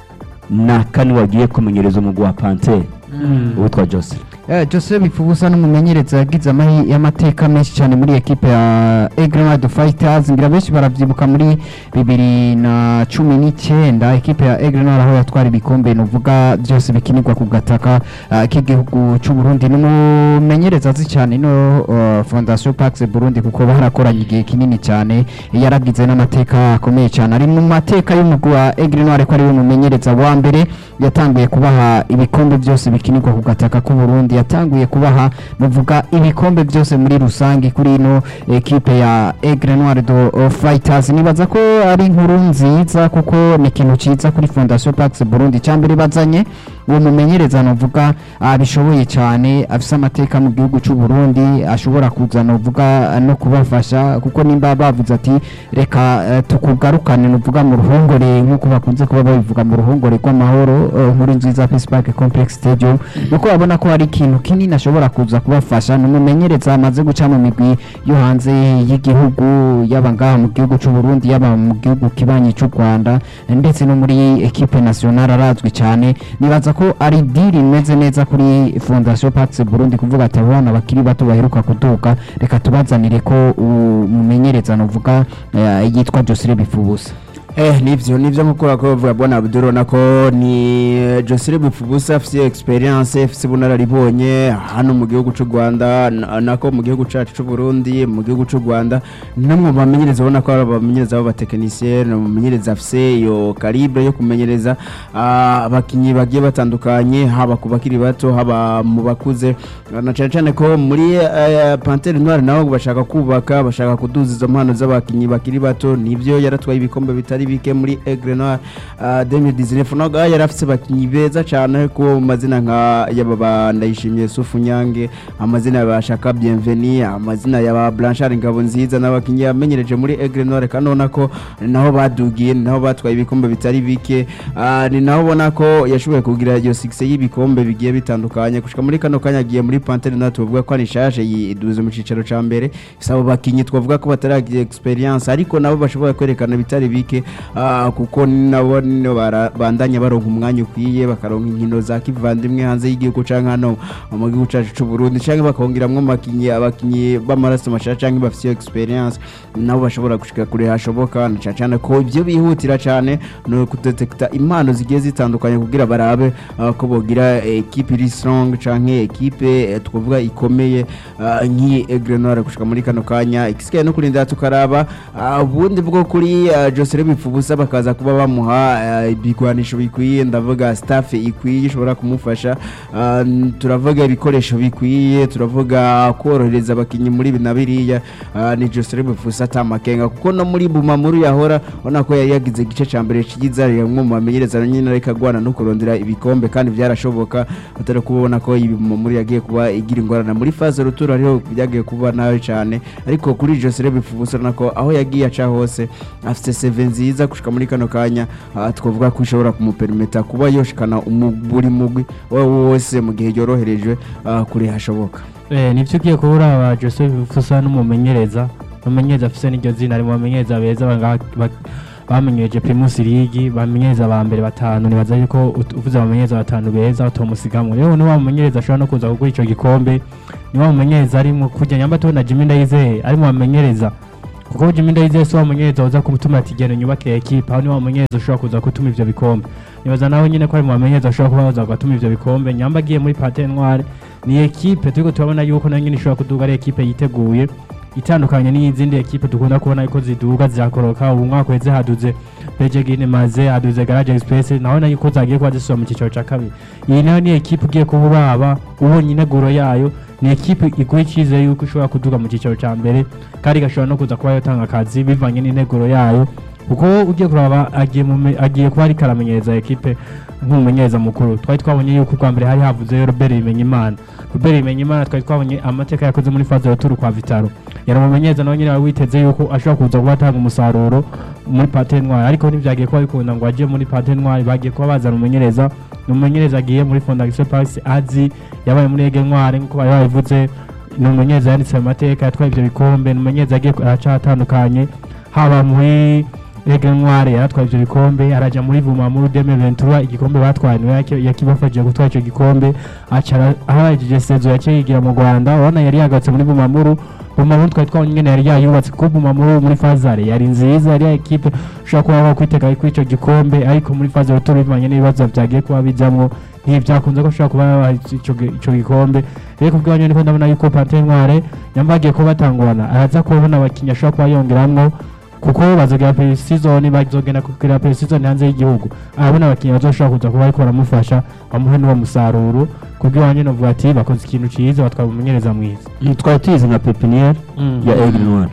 nakani wagiye kumenyereza umugwi wa Panthère witwa Jose Eh Jose Bifubusa n'umumenyereza yagize amahi y'amateka menshi cyane muri equipe ya Aigle Noir Fighters ngira benshi baravyibuka muri bibiri na cumi n'icyenda equipe ya Aigle Noir aho yatwara ibikombe novuga byose bikinirwa ku gataka uh, k'igihugu cy'u Burundi n'umumenyereza azi cyane no uh, Fondation Pax Burundi kuko barakoranye igihe kinini cyane yaragize n'amateka akomeye cyane ari mu mateka y'umugwi wa Aigle Noir ko ari we mumenyereza wa mbere yatanguye kubaha ibikombe byose bikinirwa ku gataka k'u Burundi yatanguye kubaha muvuga ibikombe byose muri rusangi kuri ino equipe ya Aigle Noir do Fighters nibaza ko ari inkuru nziza kuko ni ikintu ciza kuri Fondation Pax Burundi cyambere bazanye uwo mumenyereza novuga abishoboye cyane afise amateka mu gihugu cy'u Burundi ashobora kuza novuga no kubafasha kuko nimba bavuze ati reka uh, tukugarukane novuga mu ruhongore nkuko bakunze kuba babivuga mu ruhongore rw'amahoro nkuru uh, nziza Peace Park Complex Stadium nuko babona ko ari ikintu kinini ashobora kuza kubafasha n'umumenyereza amaze guca mu migwi yo hanze y'igihugu yaba ngaha mu gihugu cy'u Burundi yaba mu gihugu kibanyi cy'u Rwanda ndetse no muri equipe nationale arazwi cyane nibaza ko ari deal imeze neza kuri Fondation Pax Burundi kuvuga ati abana bakiri bato baheruka kuduka reka tubazanire ko umumenyereza novuga uh, yitwa Josire Bifubusa Eh nivyo nivyo mukora ko bavuga bwana Abdul nako ni Josire Bifubusa afite experience afite bunararibonye hano mu gihugu cy'u Rwanda nako mu gihugu cyacu cy'u Burundi mu gihugu cy'u Rwanda namwe bamenyereza ubona ko abamenyereza aba technicien n'umumenyereza afite yo calibre yo kumenyereza abakinyi bagiye batandukanye haba kubakiri bato haba mu bakuze na cyane cyane ko muri Panthère Noire naho bashaka kubaka bashaka kuduza izo mpano z'abakinyi bakiri bato nivyo yaratwaye ibikombe bitari bike muri Aigle Noir deux mille dix-neuf noga yarafise bakinyi beza cyane ko mazina nka yababa Ndayishimiye Sufu Nyange amazina yabashaka Bienvenue amazina yaba Blanchard Ngabo nziza n'abakinyi yamenyereje muri Aigle Noir kanona ko naho badugiye naho batwaye ibikombe bitari bike ni naho bona ko yashoboye kugira iyo success y'ibikombe bigiye bitandukanye gushika muri kano kanya agiye muri Panthère Noire tuvuga ko ari shaje yiduze mu cicaro ca mbere isabo bakinyi twavuga ko bataragiye experience ariko nabo bashobora kwerekana bitari bike ah, kuko nabo nino bara- bandanya baronka umwanya ukwiye bakaronka inkino za kivandimwe hanze y'igihugu canke hano mu gihugu cacu c'u Burundi canke bakongeramwo amakinyi abakinyi b'amaraso mashasha canke bafite iyo experience nabo bashobora gushika kure hashoboka na cane cane ko ibyo bihutira cane no kudetekta impano zigiye zitandukanye kugira barabe ah, ko bogira equipe iri strong canke equipe eh, twavuga ikomeye ah, nk'i Aigle Noir gushika muri kano kanya ikisigaye no kurinda tukaraba ah, ubundi bwo kuri ah, Joseph Bipfubusa bakaza kuba bamuha ah, ibigwanisho bikwiye ndavuga staff ikwiye ishobora kumufasha ah, n- turavuga ibikoresho bikwiye turavuga korohereza abakinyi muri binabiriya ah, ni Joseph Bipfubusa atamakenga kuko no muri Bumamuru yahora ubona ko yari yagize igice ca mbere cigiza rimwe mu bamenyereza nyine ariko agwana no kurondera ibikombe kandi byarashoboka atari kubona ko ibi Bumamuru yagiye kuba igira ingorana muri phase rutura ariho byagiye kuba nabi cyane ariko kuri Joseph Bipfubusa nako aho yagiye aca hose afite seve nziza gushika muri kano kanya ah, twavuga ko ishobora kumupermeta kuba yoshikana umuburi mugwi wose mu gihe yoroherejwe ah, kuri hashoboka. Eh, nivyo ugiye kubura aba Joseph Bipfubusa n'umumenyereza umumenyereza afise n'iryo zina ari mu bamenyereza beza banga- ba- bamenyereje Primus League bamenyereza ba mbere batanu nibaza yuko ut- uvuze abamenyereza batanu beza utomusigamwe rero ni wa mumenyereza ashobora no kuza kugura ico gikombe ni wa mumenyereza ari mu kujya nyamba tubona Jimmy Ndayizeye ari mu bamenyereza kuko Jimmy Ndayizeye so wamenyereza uza kumutuma ati genda nyubake equipe aho ni wa mumenyereza ushobora kuza gutuma ivyo bikombe nibaza nawe nyine ko ari mu bamenyereza ushobora kuba waza gutuma ivyo bikombe nyamba agiye muri Panthère Noire ni equipe turiko turabona yuko nayo nyine ishobora kuduga ari equipe yiteguye itandukanye n'izindi equipe dukunda kubona yuko ziduga zirakoroka ubu mwaka weze haduze Peje Gine Maze haduze Garage Express naho nayo ko zagiye kuba zisubira mu cyiciro ca kabiri iyi nayo ni equipe ugiye kuburaba ubonye ineguro yayo ni equipe iguye icyizere yuko ishobora kuduga mu cyiciro ca mbere kandi igashobora no kuza kuba yotanga akazi bivanye n'ineguro yayo kuko ugiye kuraba agiye mu me- agiye kuba ari karamenyereza equipe nk'umumenyereza mukuru twari twabonye yuko bwa mbere hari havuze Robert Bimenyimana Robert Bimenyimana twari twabonye amateka yakoze muri phase retour kwa Vitaro yari umumenyereza nawe nyine witeze yuko ashobora kuza kuba atanga umusaruro muri Panthère Noire ariko ntibyagiye kuba bikunda ngo agiye muri Panthère Noire bagiye kuba bazana umumenyereza umumenyereza agiye muri Fondation Paris azi yabaye muri Aigle Noire nkuko bari babivuze ni umumenyereza yanditse mu mateka yatwaye ibyo bikombe ni umumenyereza agiye araca atandukanye haba muri Aigle Noire yaratwaye ibyo bikombe araja muri Bumamuru deux mille vingt-trois igikombe batwaye niwe yaki- yakibafashije gutwara icyo gikombe acara ahaje sezo yake yigira mu Rwanda ubona yari yagatse muri Bumamuru Bumamuru twari twabonye ingene yari yayubatse kuko Bumamuru muri Fazare yari nziza yari equipe ushobora kuba wakwitega kuri icyo gikombe ariko muri Fazare retour bivanye n'ibibazo byagiye kuba bijamwo ntibyakunze ko ushobora kuba yabaha ico gi- ico gikombe rero kubwanya niko ndabona yuko Panthère Noire nyambagiye ko batangwana araza kubona abakinnyi ashobora kuba yongeramwo kuko bazogera pre season bazogenda kugira pre season hanze y'igihugu abona abakinnyi bazoshobora kuza kuba ariko baramufasha bamuhe n'uwo musaruro kubw'iwanje novuga ati bakoze ikintu ciza batwara umumenyereza mwiza twari tuyizi nka pepiniere ya Aigle Noir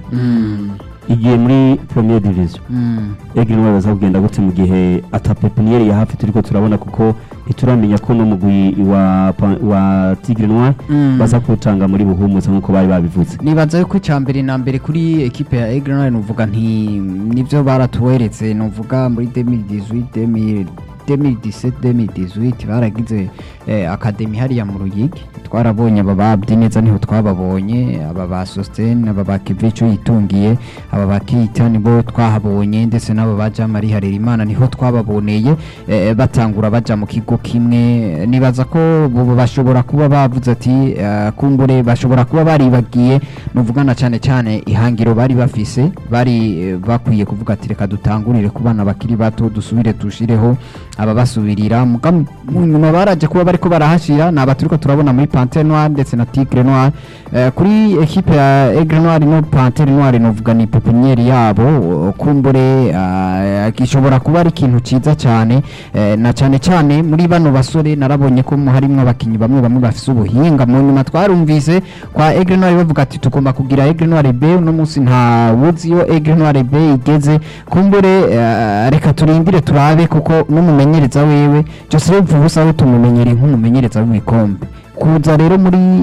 igiye muri première division Aigle Noir baza kugenda gute mu gihe ata pepiniere ya hafi turiko turabona kuko ituramenya ko no mugwi wa pa- wa Tigre Noir baza kutanga muri buhumuza nkuko bari babivuze nibaza yuko icyambere na mbere kuri equipe ya Aigle Noir nuvuga nti nivyo baratuweretse nuvuga muri deux mille dix-huit deux mille dix-sept deux mille dix-huit baragize eh, academy hariya mu Ruyigi twarabonye aba babdi neza niho twababonye aba ba Sosten aba ba Kivico yitungiye aba ba Kita nibo twahabonye ndetse n'abo baja Mari Harerimana niho twababoneye eh, batangura baja mu kigo kimwe nibaza ko bo bashobora kuba bavuze ati eh, kumbure bashobora kuba baribagiye nuvugana cyane cyane ihangiro bari bafise bari eh, bakwiye kuvuga ati reka dutangurire ku bana bakiri bato dusubire tushireho aba basubirira muga mu nyuma baraje kuba bariko barahashira naba turiko turabona muri Panthère Noire ndetse na Tigre Noire eh, kuri equipe ya Aigle Noire no Panthère Noire novuga ni pepiniere yabo uh, kumbure uh, gishobora kuba ari ikintu ciza cyane eh, na cyane cyane muri bano basore narabonye ko mu harimwe abakinyi bamwe bamwe bafise ubuhinga mu nyuma twarumvise kwa Aigle Noire bavuga ati tugomba kugira Aigle Noire B no munsi nta wuzi yo Aigle Noire B igeze kumbure uh, reka turindire turabe kuko n'umumenyereza wewe Joseph Bipfubusa we tumumenyere nk'umumenyereza w'ikombe kuza rero muri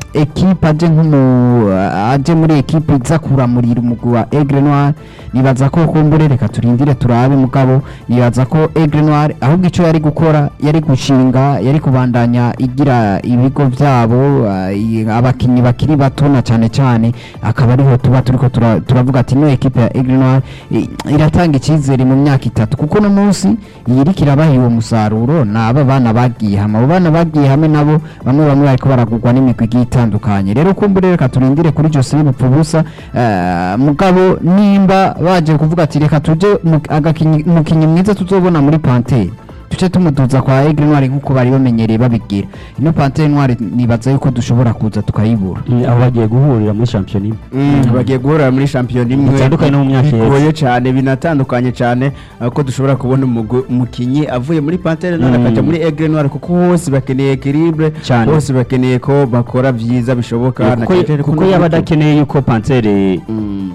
ekipe aje nk'umu aje muri ekipe iza kuramurira umugwi wa Aigle Noir nibaza ko kumbure reka turindire turabe mugabo nibaza ko Aigle Noir ahubwo ico yari gukora yari gushinga yari kubandanya igira ibigo vyabo uh, abakinyi bakiri bato na cyane cyane akaba ariho tuba turiko tura- turavuga ati no ekipe ya Aigle Noir i- iratanga icyizere mu myaka itatu kuko no munsi yiriko irabaha uwo musaruro naba bana bagiye hamwe abo bana bagiye hamwe nabo bamwe bamwe bariko baragurwa n'imigwi igiye itandukanye rero kumbure reka turindire kuri Jose Bupfubusa uh, mugabo nimba baje kuvuga ati reka tuje mu- agakinyi umukinyi mwiza tuzobona muri Panthère tuce tumuduza kwa Aigle Noir nkuko bari bamenyereye babigira ino Panthère Noir nibaza yuko dushobora kuza tukayibura abo bagiye guhurira muri shampiyona imwe Mm, bagiye guhurira muri shampiyona imwe Bitandukanye no mu myaka iheze. bigoye cyane binatandukanye cyane uh, ko dushobora kubona umugwi- umukinyi avuye muri Panthère Noir Mm. akaja muri Aigle Noir kuko bose bakeneye equilibre Cyane. bose bakeneye ko bakora byiza bishoboka na kuko cyane cyane kuko ko yaba n'umukinyi- adakeneye yuko Panthère Mm,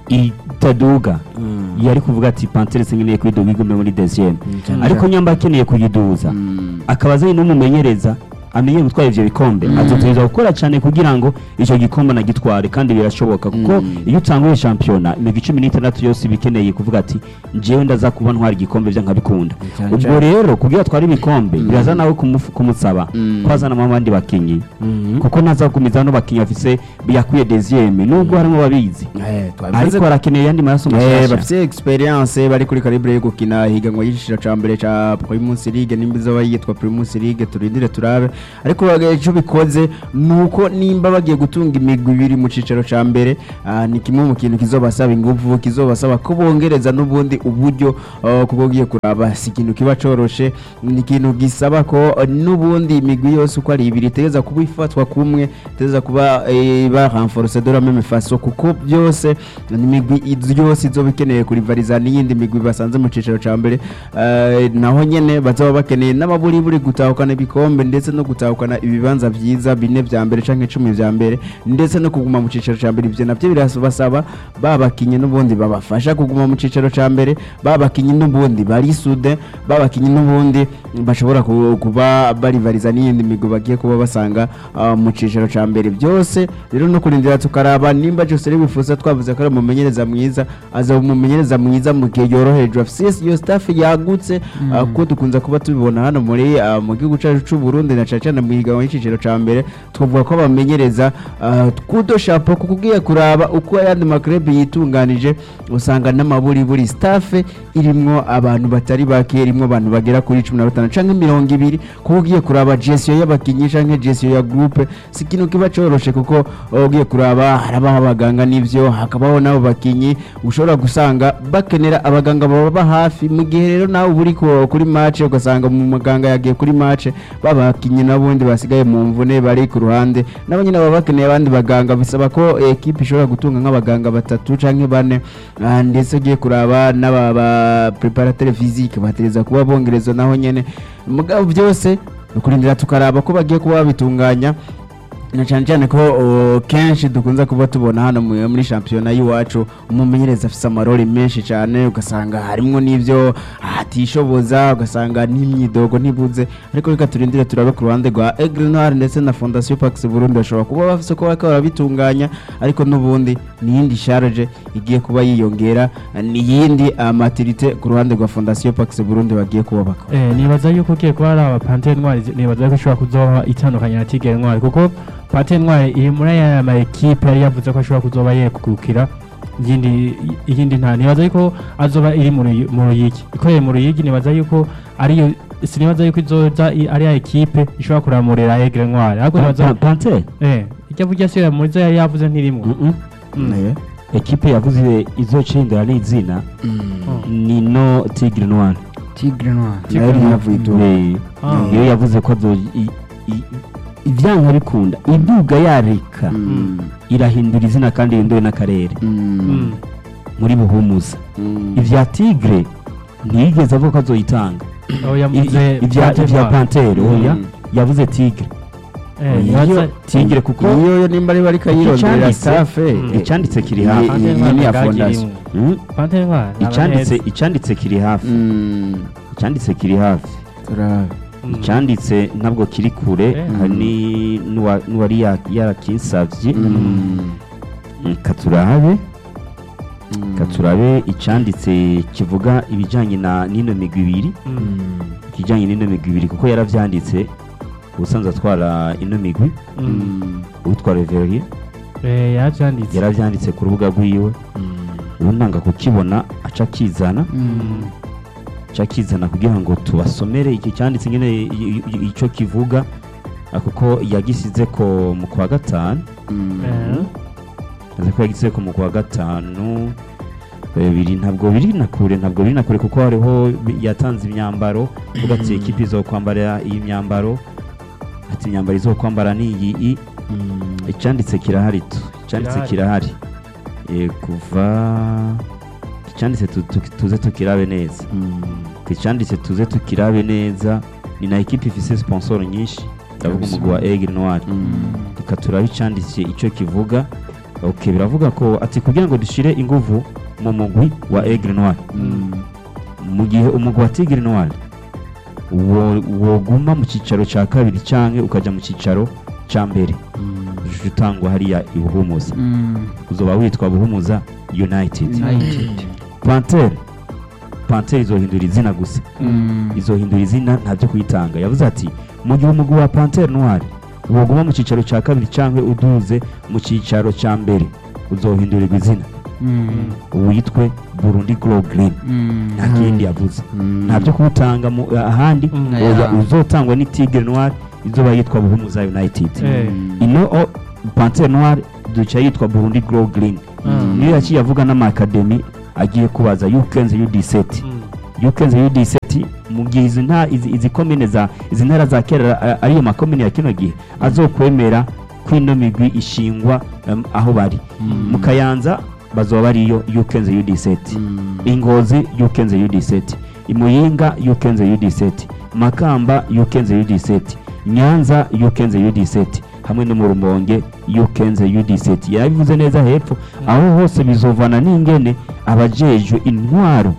itaduga mm, yari kuvuga ati Panthère sinkeneye kwiduga igume muri deuxième cyane ariko cyane. nyamba akeneye kuyiduza Mm. akaba azanye n'umumenyereza amenye gutwara ivyo bikombe Mm. azotegereza gukora cyane kugira ngo icyo gikombe nagitware kandi birashoboka kuko Mm. iyo utanguye shampiyona imigwi cumi n'itandatu yose bikeneye kuvuga ati njyewe ndaza kuba ntwara igikombe vya nkabikunda Cyane ubwo cyane. rero kugira atware ibikombe Mm. biraza nawe kumufu- kumusaba Mm. ko azanamo abandi bakinyi Mhm. kuko ntazagumiza no bakinyi bafise biyakwiye deuxième nubwo harimo babizi Eh, twabivuze ariko barakeneye yandi maraso Eh, mashasha bafite experience bari kuri calibre yo gukina higanwa y'igiciro ca mbere ca Primus League nimba izoba yitwa Primus League turindire turabe ariko icyo bikoze nuko nimba bagiye gutunga imigwi ibiri mu cicaro ca mbere ah, ni kimwe mu kintu kizobasaba ingufu kizobasaba ko bongereza n'ubundi uburyo ah, kuko ugiye kuraba si ikintu kiba coroshe ni ikintu gisaba ko ah, n'ubundi imigwi yose uko ari ibiri itegeza kuba ifatwa kumwe itegeza kuba eh, ba renforcer de la même façon kuko byose ni imigwi iz- yose izoba ikeneye kurivariza n'iyindi migwi basanze mu cicaro ca mbere eh, naho nyene bazaba bakeneye n'amaburiburi gutahukana ibikombe ndetse no gutahukana ibibanza vyiza bine vya mbere canke icumi vya mbere ndetse no kuguma mu cicaro ca mbere ivyo navyo birasaba babakinye n'ubundi babafasha kuguma mu cicaro ca mbere babakinye n'ubundi bari sude babakinye n'ubundi bashobora ku- kuba barivariza n'iyindi migwi bagiye kuba basanga ah, mu cicaro ca mbere byose rero no kurindira tukaraba nimba Jose bifuza twavuze ko ari umumenyereza mwiza aza umumenyereza mwiza mu gihe yoroheje afise iyo staff yagutse ah, ko dukunze kuba tubibona hano muri ah, mu gihugu cyacu c'u Burundi na cyane cyane mu higanwa y'iciciro ca mbere twavuga ko abamenyereza ah, kudo shapo kuko ugiye kuraba uko ayandi makrebe yitunganije usanga n'amaburi buri staff irimwo abantu batari bake irimwo abantu bagera kuri cumi na batanu canke mirongo ibiri kuko ugiye kuraba gestion y'abakinyi canke gestion ya groupe si ikintu kiba coroshe kuko uh, ugiye kuraba harabaho abaganga n'ivyo hakabaho n'abo bakinyi ushobora gusanga bakenera abaganga baba hafi mu gihe rero nawe uri ku- kuri match ugasanga mu muganga yagiye kuri match babakinyi n'abundi basigaye mu mvune bari ku ruhande nabo nyine baba bakeneye abandi baganga bisaba ko equipe ishobora gutunga nk'abaganga batatu canke bane ah, ndetse ugiye kuraba n'aba ba preparateur physique batereza kuba bongereza naho nyene mugabo byose ukurindira tukaraba ko bagiye kuba babitunganya na cyane cyane ko uh, kenshi dukunze kuba tubona hano mu- muri shampiyona y'iwacu umumenyereza afise amarori menshi cyane ugasanga harimo n'ivyo atishoboza ugasanga n'imyidogo ntibuze ariko reka turindire turabe ku ruhande rwa Aigle Noir ndetse na Fondation Pax Burundi bashobora kuba bafise ko bakora barabitunganya ariko n'ubundi n'iyindi charge igiye kuba yiyongera n'iyindi uh, maturité ku ruhande rwa Fondation Pax Burundi bagiye kuba bakora Eh, nibaza yuko ugiye kuba ari aba Panthère Noir nibaza yuko ishobora kuzoba itandukanye na Tigre Noir kuko Panthère Noir iri muri aya ma equipe yari yavuze ko ashobora kuzoba yekukira iyindi iyindi nta nibaza yuko azoba iri mu Ruyi- mu Ruyigi ikoreye mu Ruyigi nibaza yuko ariyo sinibaza yuko izoza i- ari ya equipe ishobora kuramurira Aigle Noir ariko nibaza Panthère eh ijya burya se muri zo yari yavuze ntirimo Mhm. Mm. Eh. ekipe yavuze izocendera n'izina Oh. ni no Tigre Noir Tigre Noir Nayo ntiyavuye itunga. Eh, Ah. iyo yavuze ko azo i- i- ivyanka bikunda iduga yareka Mm. irahindura izina kandi ihindure n'akarere Mm. Mm. muri buhumuza Mm. ivya Tigre ntiyigeze avuga ko azoyitanga Oh, I- yavuze i- ivya Panthère ivya Noir. Panthère oya Mm. yavuze Tigre Eh, Iyo nibaza Tigre kuko iyo nimba ari bari kayirondera Icanditse- staff Mm. icanditse kiri Ye- hafi Panthère iyi Noir ni ya ntabwo fondation. irimo. Mm. Panthère Noir icanditse icanditse kiri hafi Mm. icanditse kiri hafi turabe icyanditse ntabwo kiri kure hari n'uwari yarakinsabye katurabe katurabe icyanditse kivuga ibijyanye na n'ino migwi ibiri ikijyanye n'ino migwi ibiri kuko yarabyanditse ubusanzwe atwara ino migwi uwitwa Reverie yarabyanditse ku rubuga rw'iwe ubu ntanga kukibona aca akizana aca akizana kugira ngo tubasomere iki cyanditse nyine icyo kivuga kuko yagisize ko mu kwa gatanu azi ko yagisize ko mu kwa gatanu bibiri ntabwo biri na kure ntabwo biri na kure kuko hariho yatanze imyambaro uvuga ati ekipi zo kwambara iyi myambaro ati imyambaro izo kwambara ni iyi icyanditse kirahari tu icyanditse kirahari kuva icyanditse tuze tukirabe neza icyanditse tuze tukirabe neza ni na ekipi ifise sponsor nyinshi ndavuga umugwi wa Aigle Noir reka turabe icyanditse icyo kivuga okay biravuga ko ati kugira ngo dushire inguvu mu mugwi wa Aigle Noir mu gihe umugwi wa Tigre Noir woguma mu cyicaro cya kabiri cyanke ukajya mu cyicaro cya mbere utangwa hariya ibuhumuza uzoba witwa Buhumuza United Panther Panther izohindura izina gusa izohindura izina ntabyo kuyitanga yavuze ati mu gihe umugwi wa Panther Noir woguma mu cyicaro cya kabiri cyanke uduze mu cyicaro cya mbere uzohindurirwa izina witwe Burundi Glow Green nta kindi yavuze ntabyo kuwutanga ahandi uzotangwa ni Tigre Noir izoba yitwa Buhumuza United ino Panther Noir duca yitwa Burundi Glow Green niyo yaciye avuga n'amakademi agiye kubaza Yukenze U D seven Yukenze U D seven mu gihe izi nta izi komine za izi ntara za kera ariyo makomine ya kino gihe azokwemera kwino migwi ishingwa aho bari mu Kayanza bazoba bariyo Yukenze U D seven Ingozi Yukenze U D seven Imuyinga Yukenze U D seven Makamba Yukenze U D seven Nyanza Yukenze U D seven hamwe no mu Rumonge Yukenze U D seven yabivuze neza hepfo aho hose bizovana n'ingene abajejwe intwaro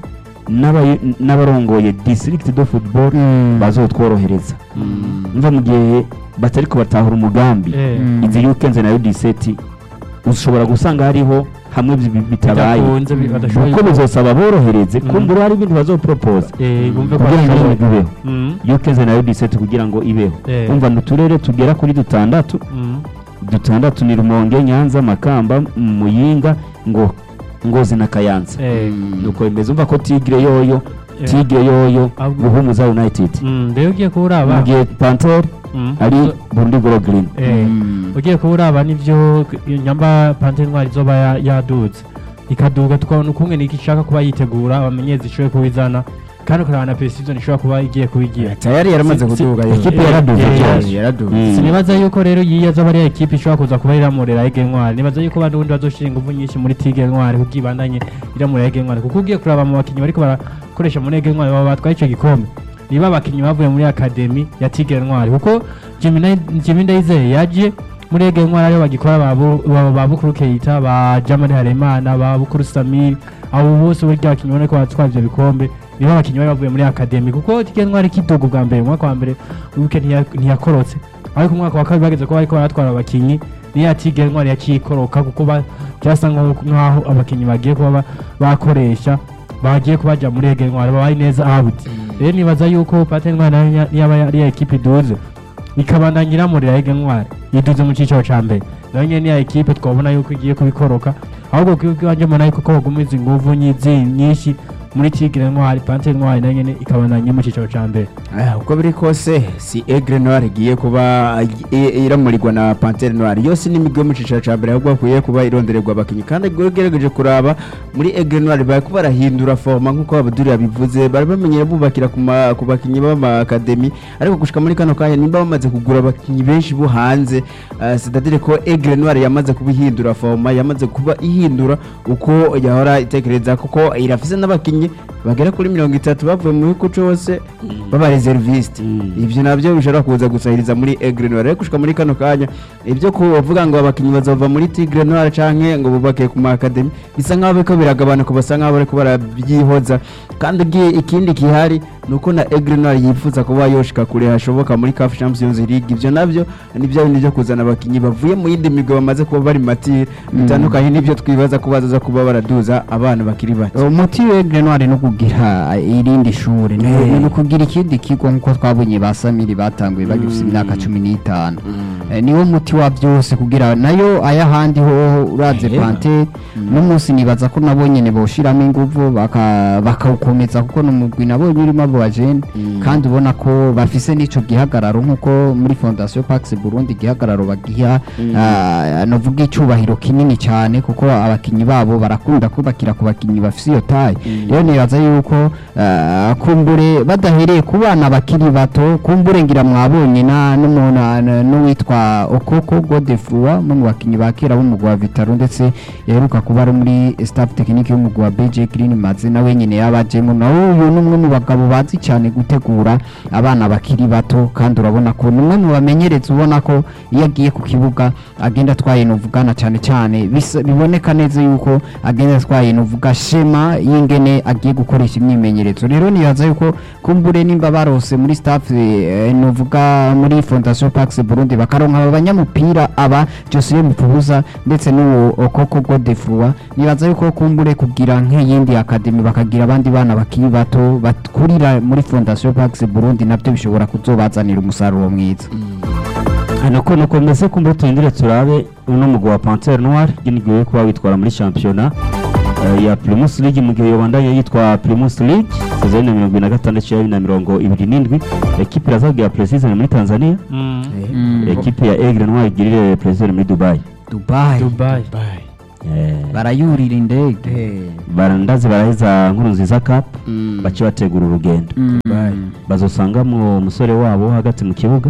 n'abarongoye district de football bazotworohereza mva mu gihe batari ko batahura umugambi izi Yukenze na U D seven ushobora gusanga hariho hamwe bitabaye kuko bizosaba borohereze kumbura hari ibintu bazopropose kugira ngo ibeho Yukenze na U D seven kugira ngo ibeho umva n'uturere tugera kuri dutandatu dutandatu ni Rumonge Nyanza Makamba Muyinga ngo Ngozi na Kayanza nuko bimeze umva ko Tigre yoyo Tigre yoyo Buhumuza United rero ugiye kuraba mugiye Panther ari Burundi Glow Green ugiye kuraba nivyo nyamba Panther Noir izoba yaduze ikaduga tukabona ukunge niki ishaka kuba yitegura abamenyezi ishoye kubizana kandi ukaraba na precision ishobora kuba igiye kubigira tayari yaramaze kuduga ekipe yaraduze yaraduze sinibaza yuko rero yiyaza bari ekipe ishobora kuza kuba iramurera Aigle Noir nibaza yuko bandi undi bazoshinga ingufu nyinshi muri Tigre Noir kugibandanye iramurera Aigle Noir kuko ugiye kuraba mu bakinyi bariko barakoresha muri Aigle Noir baba batwaye ico gikombe niba abakinyi bavuye muri academy ya Tigre Noir kuko Jimmy Ndayizeye yaje muri Aigle Noir ariyo bagikora babu babukuru Keita ba Jamani Haremana ba Bukuru Samir abo bose burya bakinyi bone ko batwaye ivyo bikombe niba abakinyi bari bavuye muri academy kuko Tigre Noir kidogo bwa mbere mwaka wa mbere ubuke ntiyakorotse ariko umwaka wa kabiri bageze ko bariko baratwara abakinyi niya Tigre Noir yakikoroka kuko byasa nkaho abakinyi bagiye kuba bakoresha bagiye kubaja muri Aigle Noir babaye neza abuti rero nibaza yuko Panther Noir yaba ari ekipe duze ikabandanyira muri Aigle Noir yiduze mu cicaro ca mbere nayo nyene ya ekipe twabona yuko igiye kubikoroka ahubwo kwibwanje mbona yuko ko bagumiza inguvu nyinshi muri Tigre Noir Panther Noir nayo nyene ikabandanya mu cicaro ca mbere uko biri kose si Aigle Noir igiye kuba iramurirwa na Panther Noir yose n'imigwe mu cicaro ca mbere ahubwo kuye kuba irondererwa abakinyi kandi gerageje kuraba muri Aigle Noir bari kuba barahindura forma nkuko abaduri yabivuze bari bamenyera bubakira ku bakinyi b'ama academy ariko gushika muri kano kanya nimba bamaze kugura abakinyi benshi bo hanze c'est-à-dire ko Aigle Noir yamaze kubihindura forma yamaze kuba ihindura uko yahora itekereza kuko irafise n'abakinyi abakinnyi bagera kuri mirongo itatu bavuye mu bihugu cyose baba reserviste ivyo navyo bishobora kuza gusahiriza muri Aigle Noir rero gushika muri kano kanya ibyo kuvuga ngo abakinnyi bazova muri Tigre Noir canke ngo bubake ku academy bisa nkaho biko biragabanuka basa nkaho bariko barabyihoza kandi ikindi kihari nuko na Aigle Noir yifuza kuba yoshika kure hashoboka muri C A F Champions League ivyo navyo nibyo bintu byo kuzana abakinnyi bavuye mu yindi migo bamaze kuba bari matire bitandukanye nibyo twibaza kuba baza kuba baraduza abana bakiri bato umuti w'Aigle Noir no kugira irindi shure no kugira ikindi kigo nkuko twabonye basamiri batanguye bagifite imyaka cumi n'itanu niwo muti wa byose kugira nayo aya handi ho uraze Panthère no munsi nibaza ko nabonye ne boshiramo inguvu bakawukomeza kuko no mugwi nabonye urimo abo bajene kandi ubona ko bafise n'ico gihagararo nkuko muri Fondation Pax Burundi gihagararo bagiha novuga icubahiro kinini cyane kuko abakinyi babo barakunda kubakira ku bakinyi bafise iyo taye rero nibaza yuko kumbure badahereye ku bana bakiri bato kumbure ngira mwabonye na n'umuntu n'uwitwa Okoko Godefroy mu bakinyi bakera bo mu gwa Vitaro ndetse yaheruka kuba ari muri staff technique yo mu gwa B J Green Maze nawe nyine yabajemo nawe uyu numwe mu bagabo bazi cyane gutegura abana bakiri bato kandi urabona ko numwe mu bamenyereza ubona ko iyo agiye ku kibuga agenda twaye novugana cyane cyane biboneka neza yuko agenda twaye novuga shema yingene agiye gukoresha imyimenyerezo rero nibaza yuko kumbure nimba barose muri staff eh, novuga muri Fondation Pax Burundi bakaronka abanyamupira aba Joseph Mupubuza ndetse n'uwo Okoko Godefroy nibaza yuko kumbure kugira nk'iyindi academy bakagira abandi bana bakiri bato bakurira muri Fondation Pax Burundi nabyo bishobora kuzobazanira umusaruro mwiza nuko nuko mbese kumbe tuyindire turabe uno mugwi wa Panthère Noir ginigiye kuba witwara muri championnat uh, ya Primus League mu gihe yobandanye yitwa Primus League saison ya mirongo ine na gatandatu ya mirongo ibiri n'indwi equipe irazagira Precision muri Tanzania mm. mm. equipe ya Aigle Noir igirire Precision muri Dubai Dubai Dubai Yeah. barayurira indege barandaze baraheza nkuru nziza cup mm. bace bategura urugendo mm. bazosanga mu umusore wabo hagati mu kibuga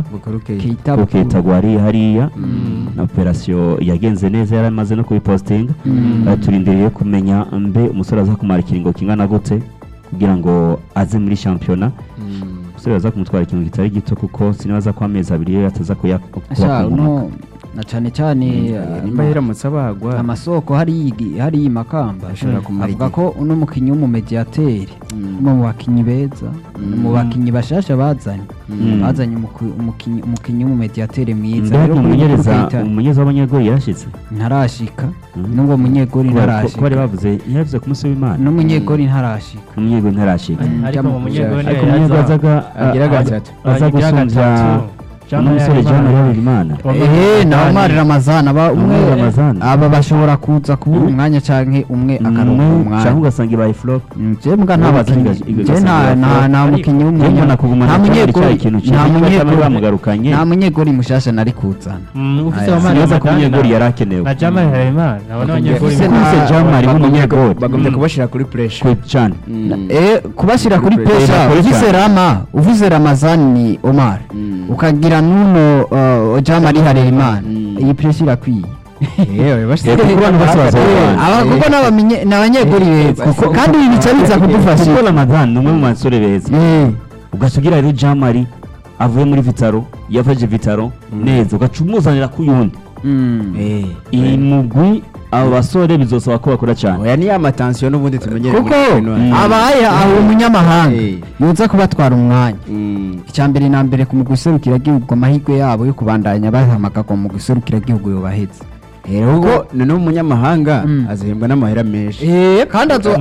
Keita Gwari hariya mm. na operation yagenze neza yaramaze no kubipostinga mm. baturindiriye kumenya mbe umusore aza kumara ikiringo kingana gute kugira ngo aze muri championnat umusore mm. aza kumutwara ikintu kitari gito kuko sinibaza kwa mezi abiri yataza kuyakuba no na cyane cyane nimba yaramutse abagwa amasoko hari hari Makamba avuga ko uno mukinyi w'umumediateur mu bakinyi beza mu bakinyi bashasha bazanye bazanye umukinyi umukinyi w'umumediateur mwiza rero umunyereza umunyeza w'abanyegori yarashitse ntarashika nubwo umunyegori ntarashika ko bari bavuze yavuze ku munsi w'Imana n'umunyegori ntarashika umunyegori ntarashika ariko umunyegori yazaga agira gatatu azagusunza umusore Jean Harerimana eh na Omar Ramazan aba umwe aba bashobora kuza kubura umwanya canke umwe akaronka umwanya cyangwa ugasanga ibaye flop je mbwa ntabakinyi je nta nta nta mukinyi w'umunya nta munyegori nta munyegori bamugarukanye nta munyegori mushasha nari kuzana ufite Omar Ramazan ko munyegori yarakenewe na Jean Harerimana nabona abanyegori ufite Jean Marie w'umunyegori bagomba kubashira kuri pressure cyane eh kubashira kuri pressure ufise Rama ufise Ramazan ni Omar ukagira nuno uh, Jean Marie Harerimana iyi pressure irakwiye yewe bashyize ku bantu bose bazobana aba kuko n'abamenye n'abanyegori beza kandi ibi bicaritsa kudufasha kuko Ramadan numwe mu basore beza ugasugira rero Jean Marie avuye muri Vitaro yafaje Vitaro neza ugacumuzanira ku yundi eh iyi mugwi abo basore bizosaba ko bakora cyane oya ni amatension n'ubundi tumenyere kuko abaye aho umunyamahanga yuza kubatwara umwanya icyambere na mbere ku muguserukira gihugu amahirwe yabo yo kubandanya bahamaka ko muguserukira gihugu yo bahetse rero none umunyamahanga azahembwa n'amahera menshi eh kandi azo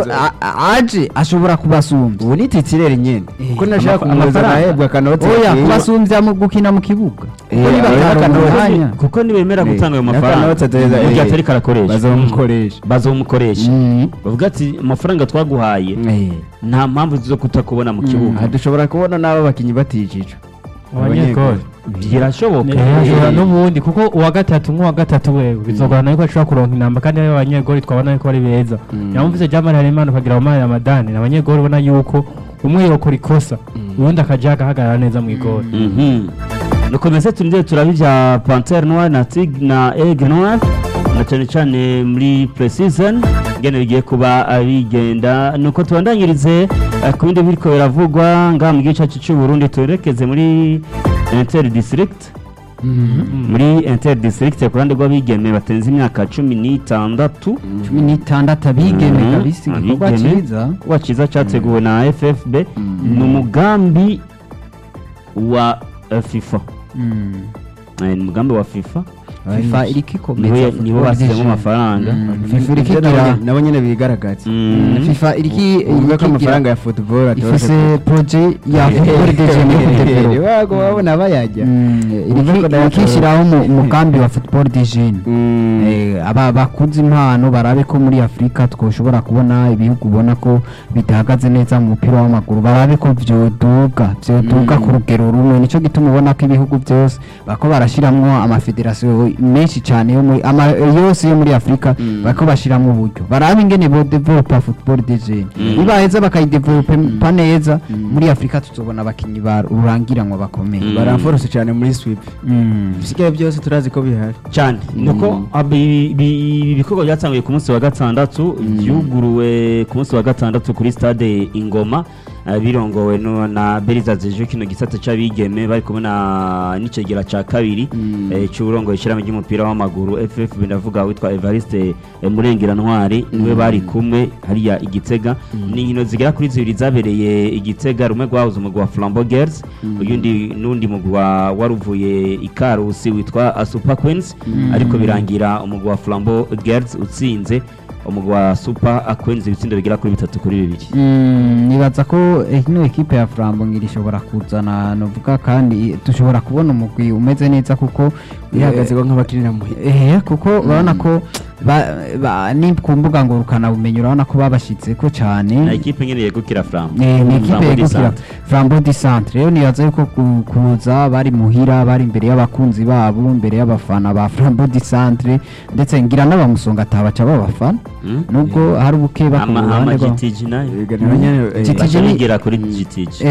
aje ashobora kubasumbya ubu ni titirere nyene kuko nashaka kumuza ahebwa kanoti oya kubasumbya mu gukina mu kibuga kuko nibemera gutanga ayo mafaranga burya atari karakoresha bazomukoresha bazomukoresha bavuga ati amafaranga twaguhaye nta mpamvu zo kutakubona mu kibuga dushobora kubona n'abo bakinyi batijije abanyegori birashoboka n'ubundi kuko uwa gatatu nk'uwa gatatu wewe bizogorana yuko ashobora kuronka inamba kandi ayo abanyegori twabona yuko ari beza yamuvise Jean Marie Harerimana ukagira Omar Ramadan abanyegori ubona yuko umwe yokora ikosa ubundi akaja agahagarara neza mu igori nuko meze turinde turabivya Panthère Noir na Tig na Aigle Noir na cyane cyane muri pre-season ngene bigiye kuba abigenda nuko tubandanyirize eh, ku bindi biriko biravugwa ngaha mu gice cyacu cy'u Burundi turekeze muri Inter District muri Inter District ku ruhande rw'abigeme batenze imyaka cumi n'itandatu cumi n'itandatu abigeme Mhm. kabisa igikorwa Abigeme. cyiza wa cyiza cyateguwe na F F B ni umugambi wa eh, FIFA Mm. Eh, ni umugambi wa FIFA FIFA iriko ikomeza niwe football nibo bashyizemo division. amafaranga Mm. FIFA iriko Ivyo igira nabo- nabo nyene bigaragaza Mm. FIFA iriki uvuga ko amafaranga ya football atoroshe ifise projet ya football division yo kudevelop wago wabona bayajya ikishyiraho umugambi wa football division Mm. Eh, aba bakuze impano barabe ko muri Afrika twoshobora kubona ibihugu ubona ko bidahagaze neza mu mupira w'amaguru barabe ko vyoduga vyoduga ku rugero rumwe nico gituma ubona ko ibihugu byose bako barashiramwo amafederasiyo menshi cyane yo muri ama yose yo muri Afrika bako bashiramwo uburyo barabe ingene bo developa football division ibaheza bakayidevelopa neza muri Afrika tuzobona abakinyi ba rurangiranwa bakomeye Mm. baramforose cyane muri sweep Mm. bisigaye byose turazi ko bihari cyane nuko abi- ibi ibi bikorwa byatangiye ku munsi wa gatandatu byuguruwe ku munsi wa gatandatu kuri stade Ingoma eh, birongowe no- na Beriza Zejo kino gisata c'abigeme bari kumwe na n'icegera ca kabiri eh, c'uburongoye ishyirahamwe ry'umupira w'amaguru F F B ndavuga witwa Evariste eh, Murengera Ntwari niwe bari kumwe hariya Igitega ni inkino zigera kuri zibiri zabereye Igitega rumwe rwahuze umugwi wa Flambeau Girls uyundi n'undi mugwi wa- waruvuye Ikarusi witwa uh, Super Queens ariko birangira umugwi wa Flambeau Girls utsinze umugwi wa Super Queens ibitsindo bigera kuri bitatu kuri bibiri Mm, nibaza ko eh, ino ekipe ya Flambo ngira ishobora kuzana novuga kandi dushobora kubona umugwi umeze neza kuko ihagaze ko nk'abakinira muhira eh kuko urabona ko ba- ba- ni ku mbuga ngurukana bumenyi urabona ko babashitse ko na cyane ekipe nyene yegukira Flambeau Eh, ni ekipe Flambeau du yegukira Centre. Flambeau du Centre rero nibaza yuko ku- kuza bari muhira bari imbere y'abakunzi babo imbere y'abafana ba Flambeau du Centre ndetse ngira n'abamusonga atabaca babafana Mm? nubwo hari ubukeba ku ama ama ruhande rwabo G T G nayo ibiganiro nyene eh, G T G baca bigera kuri G T G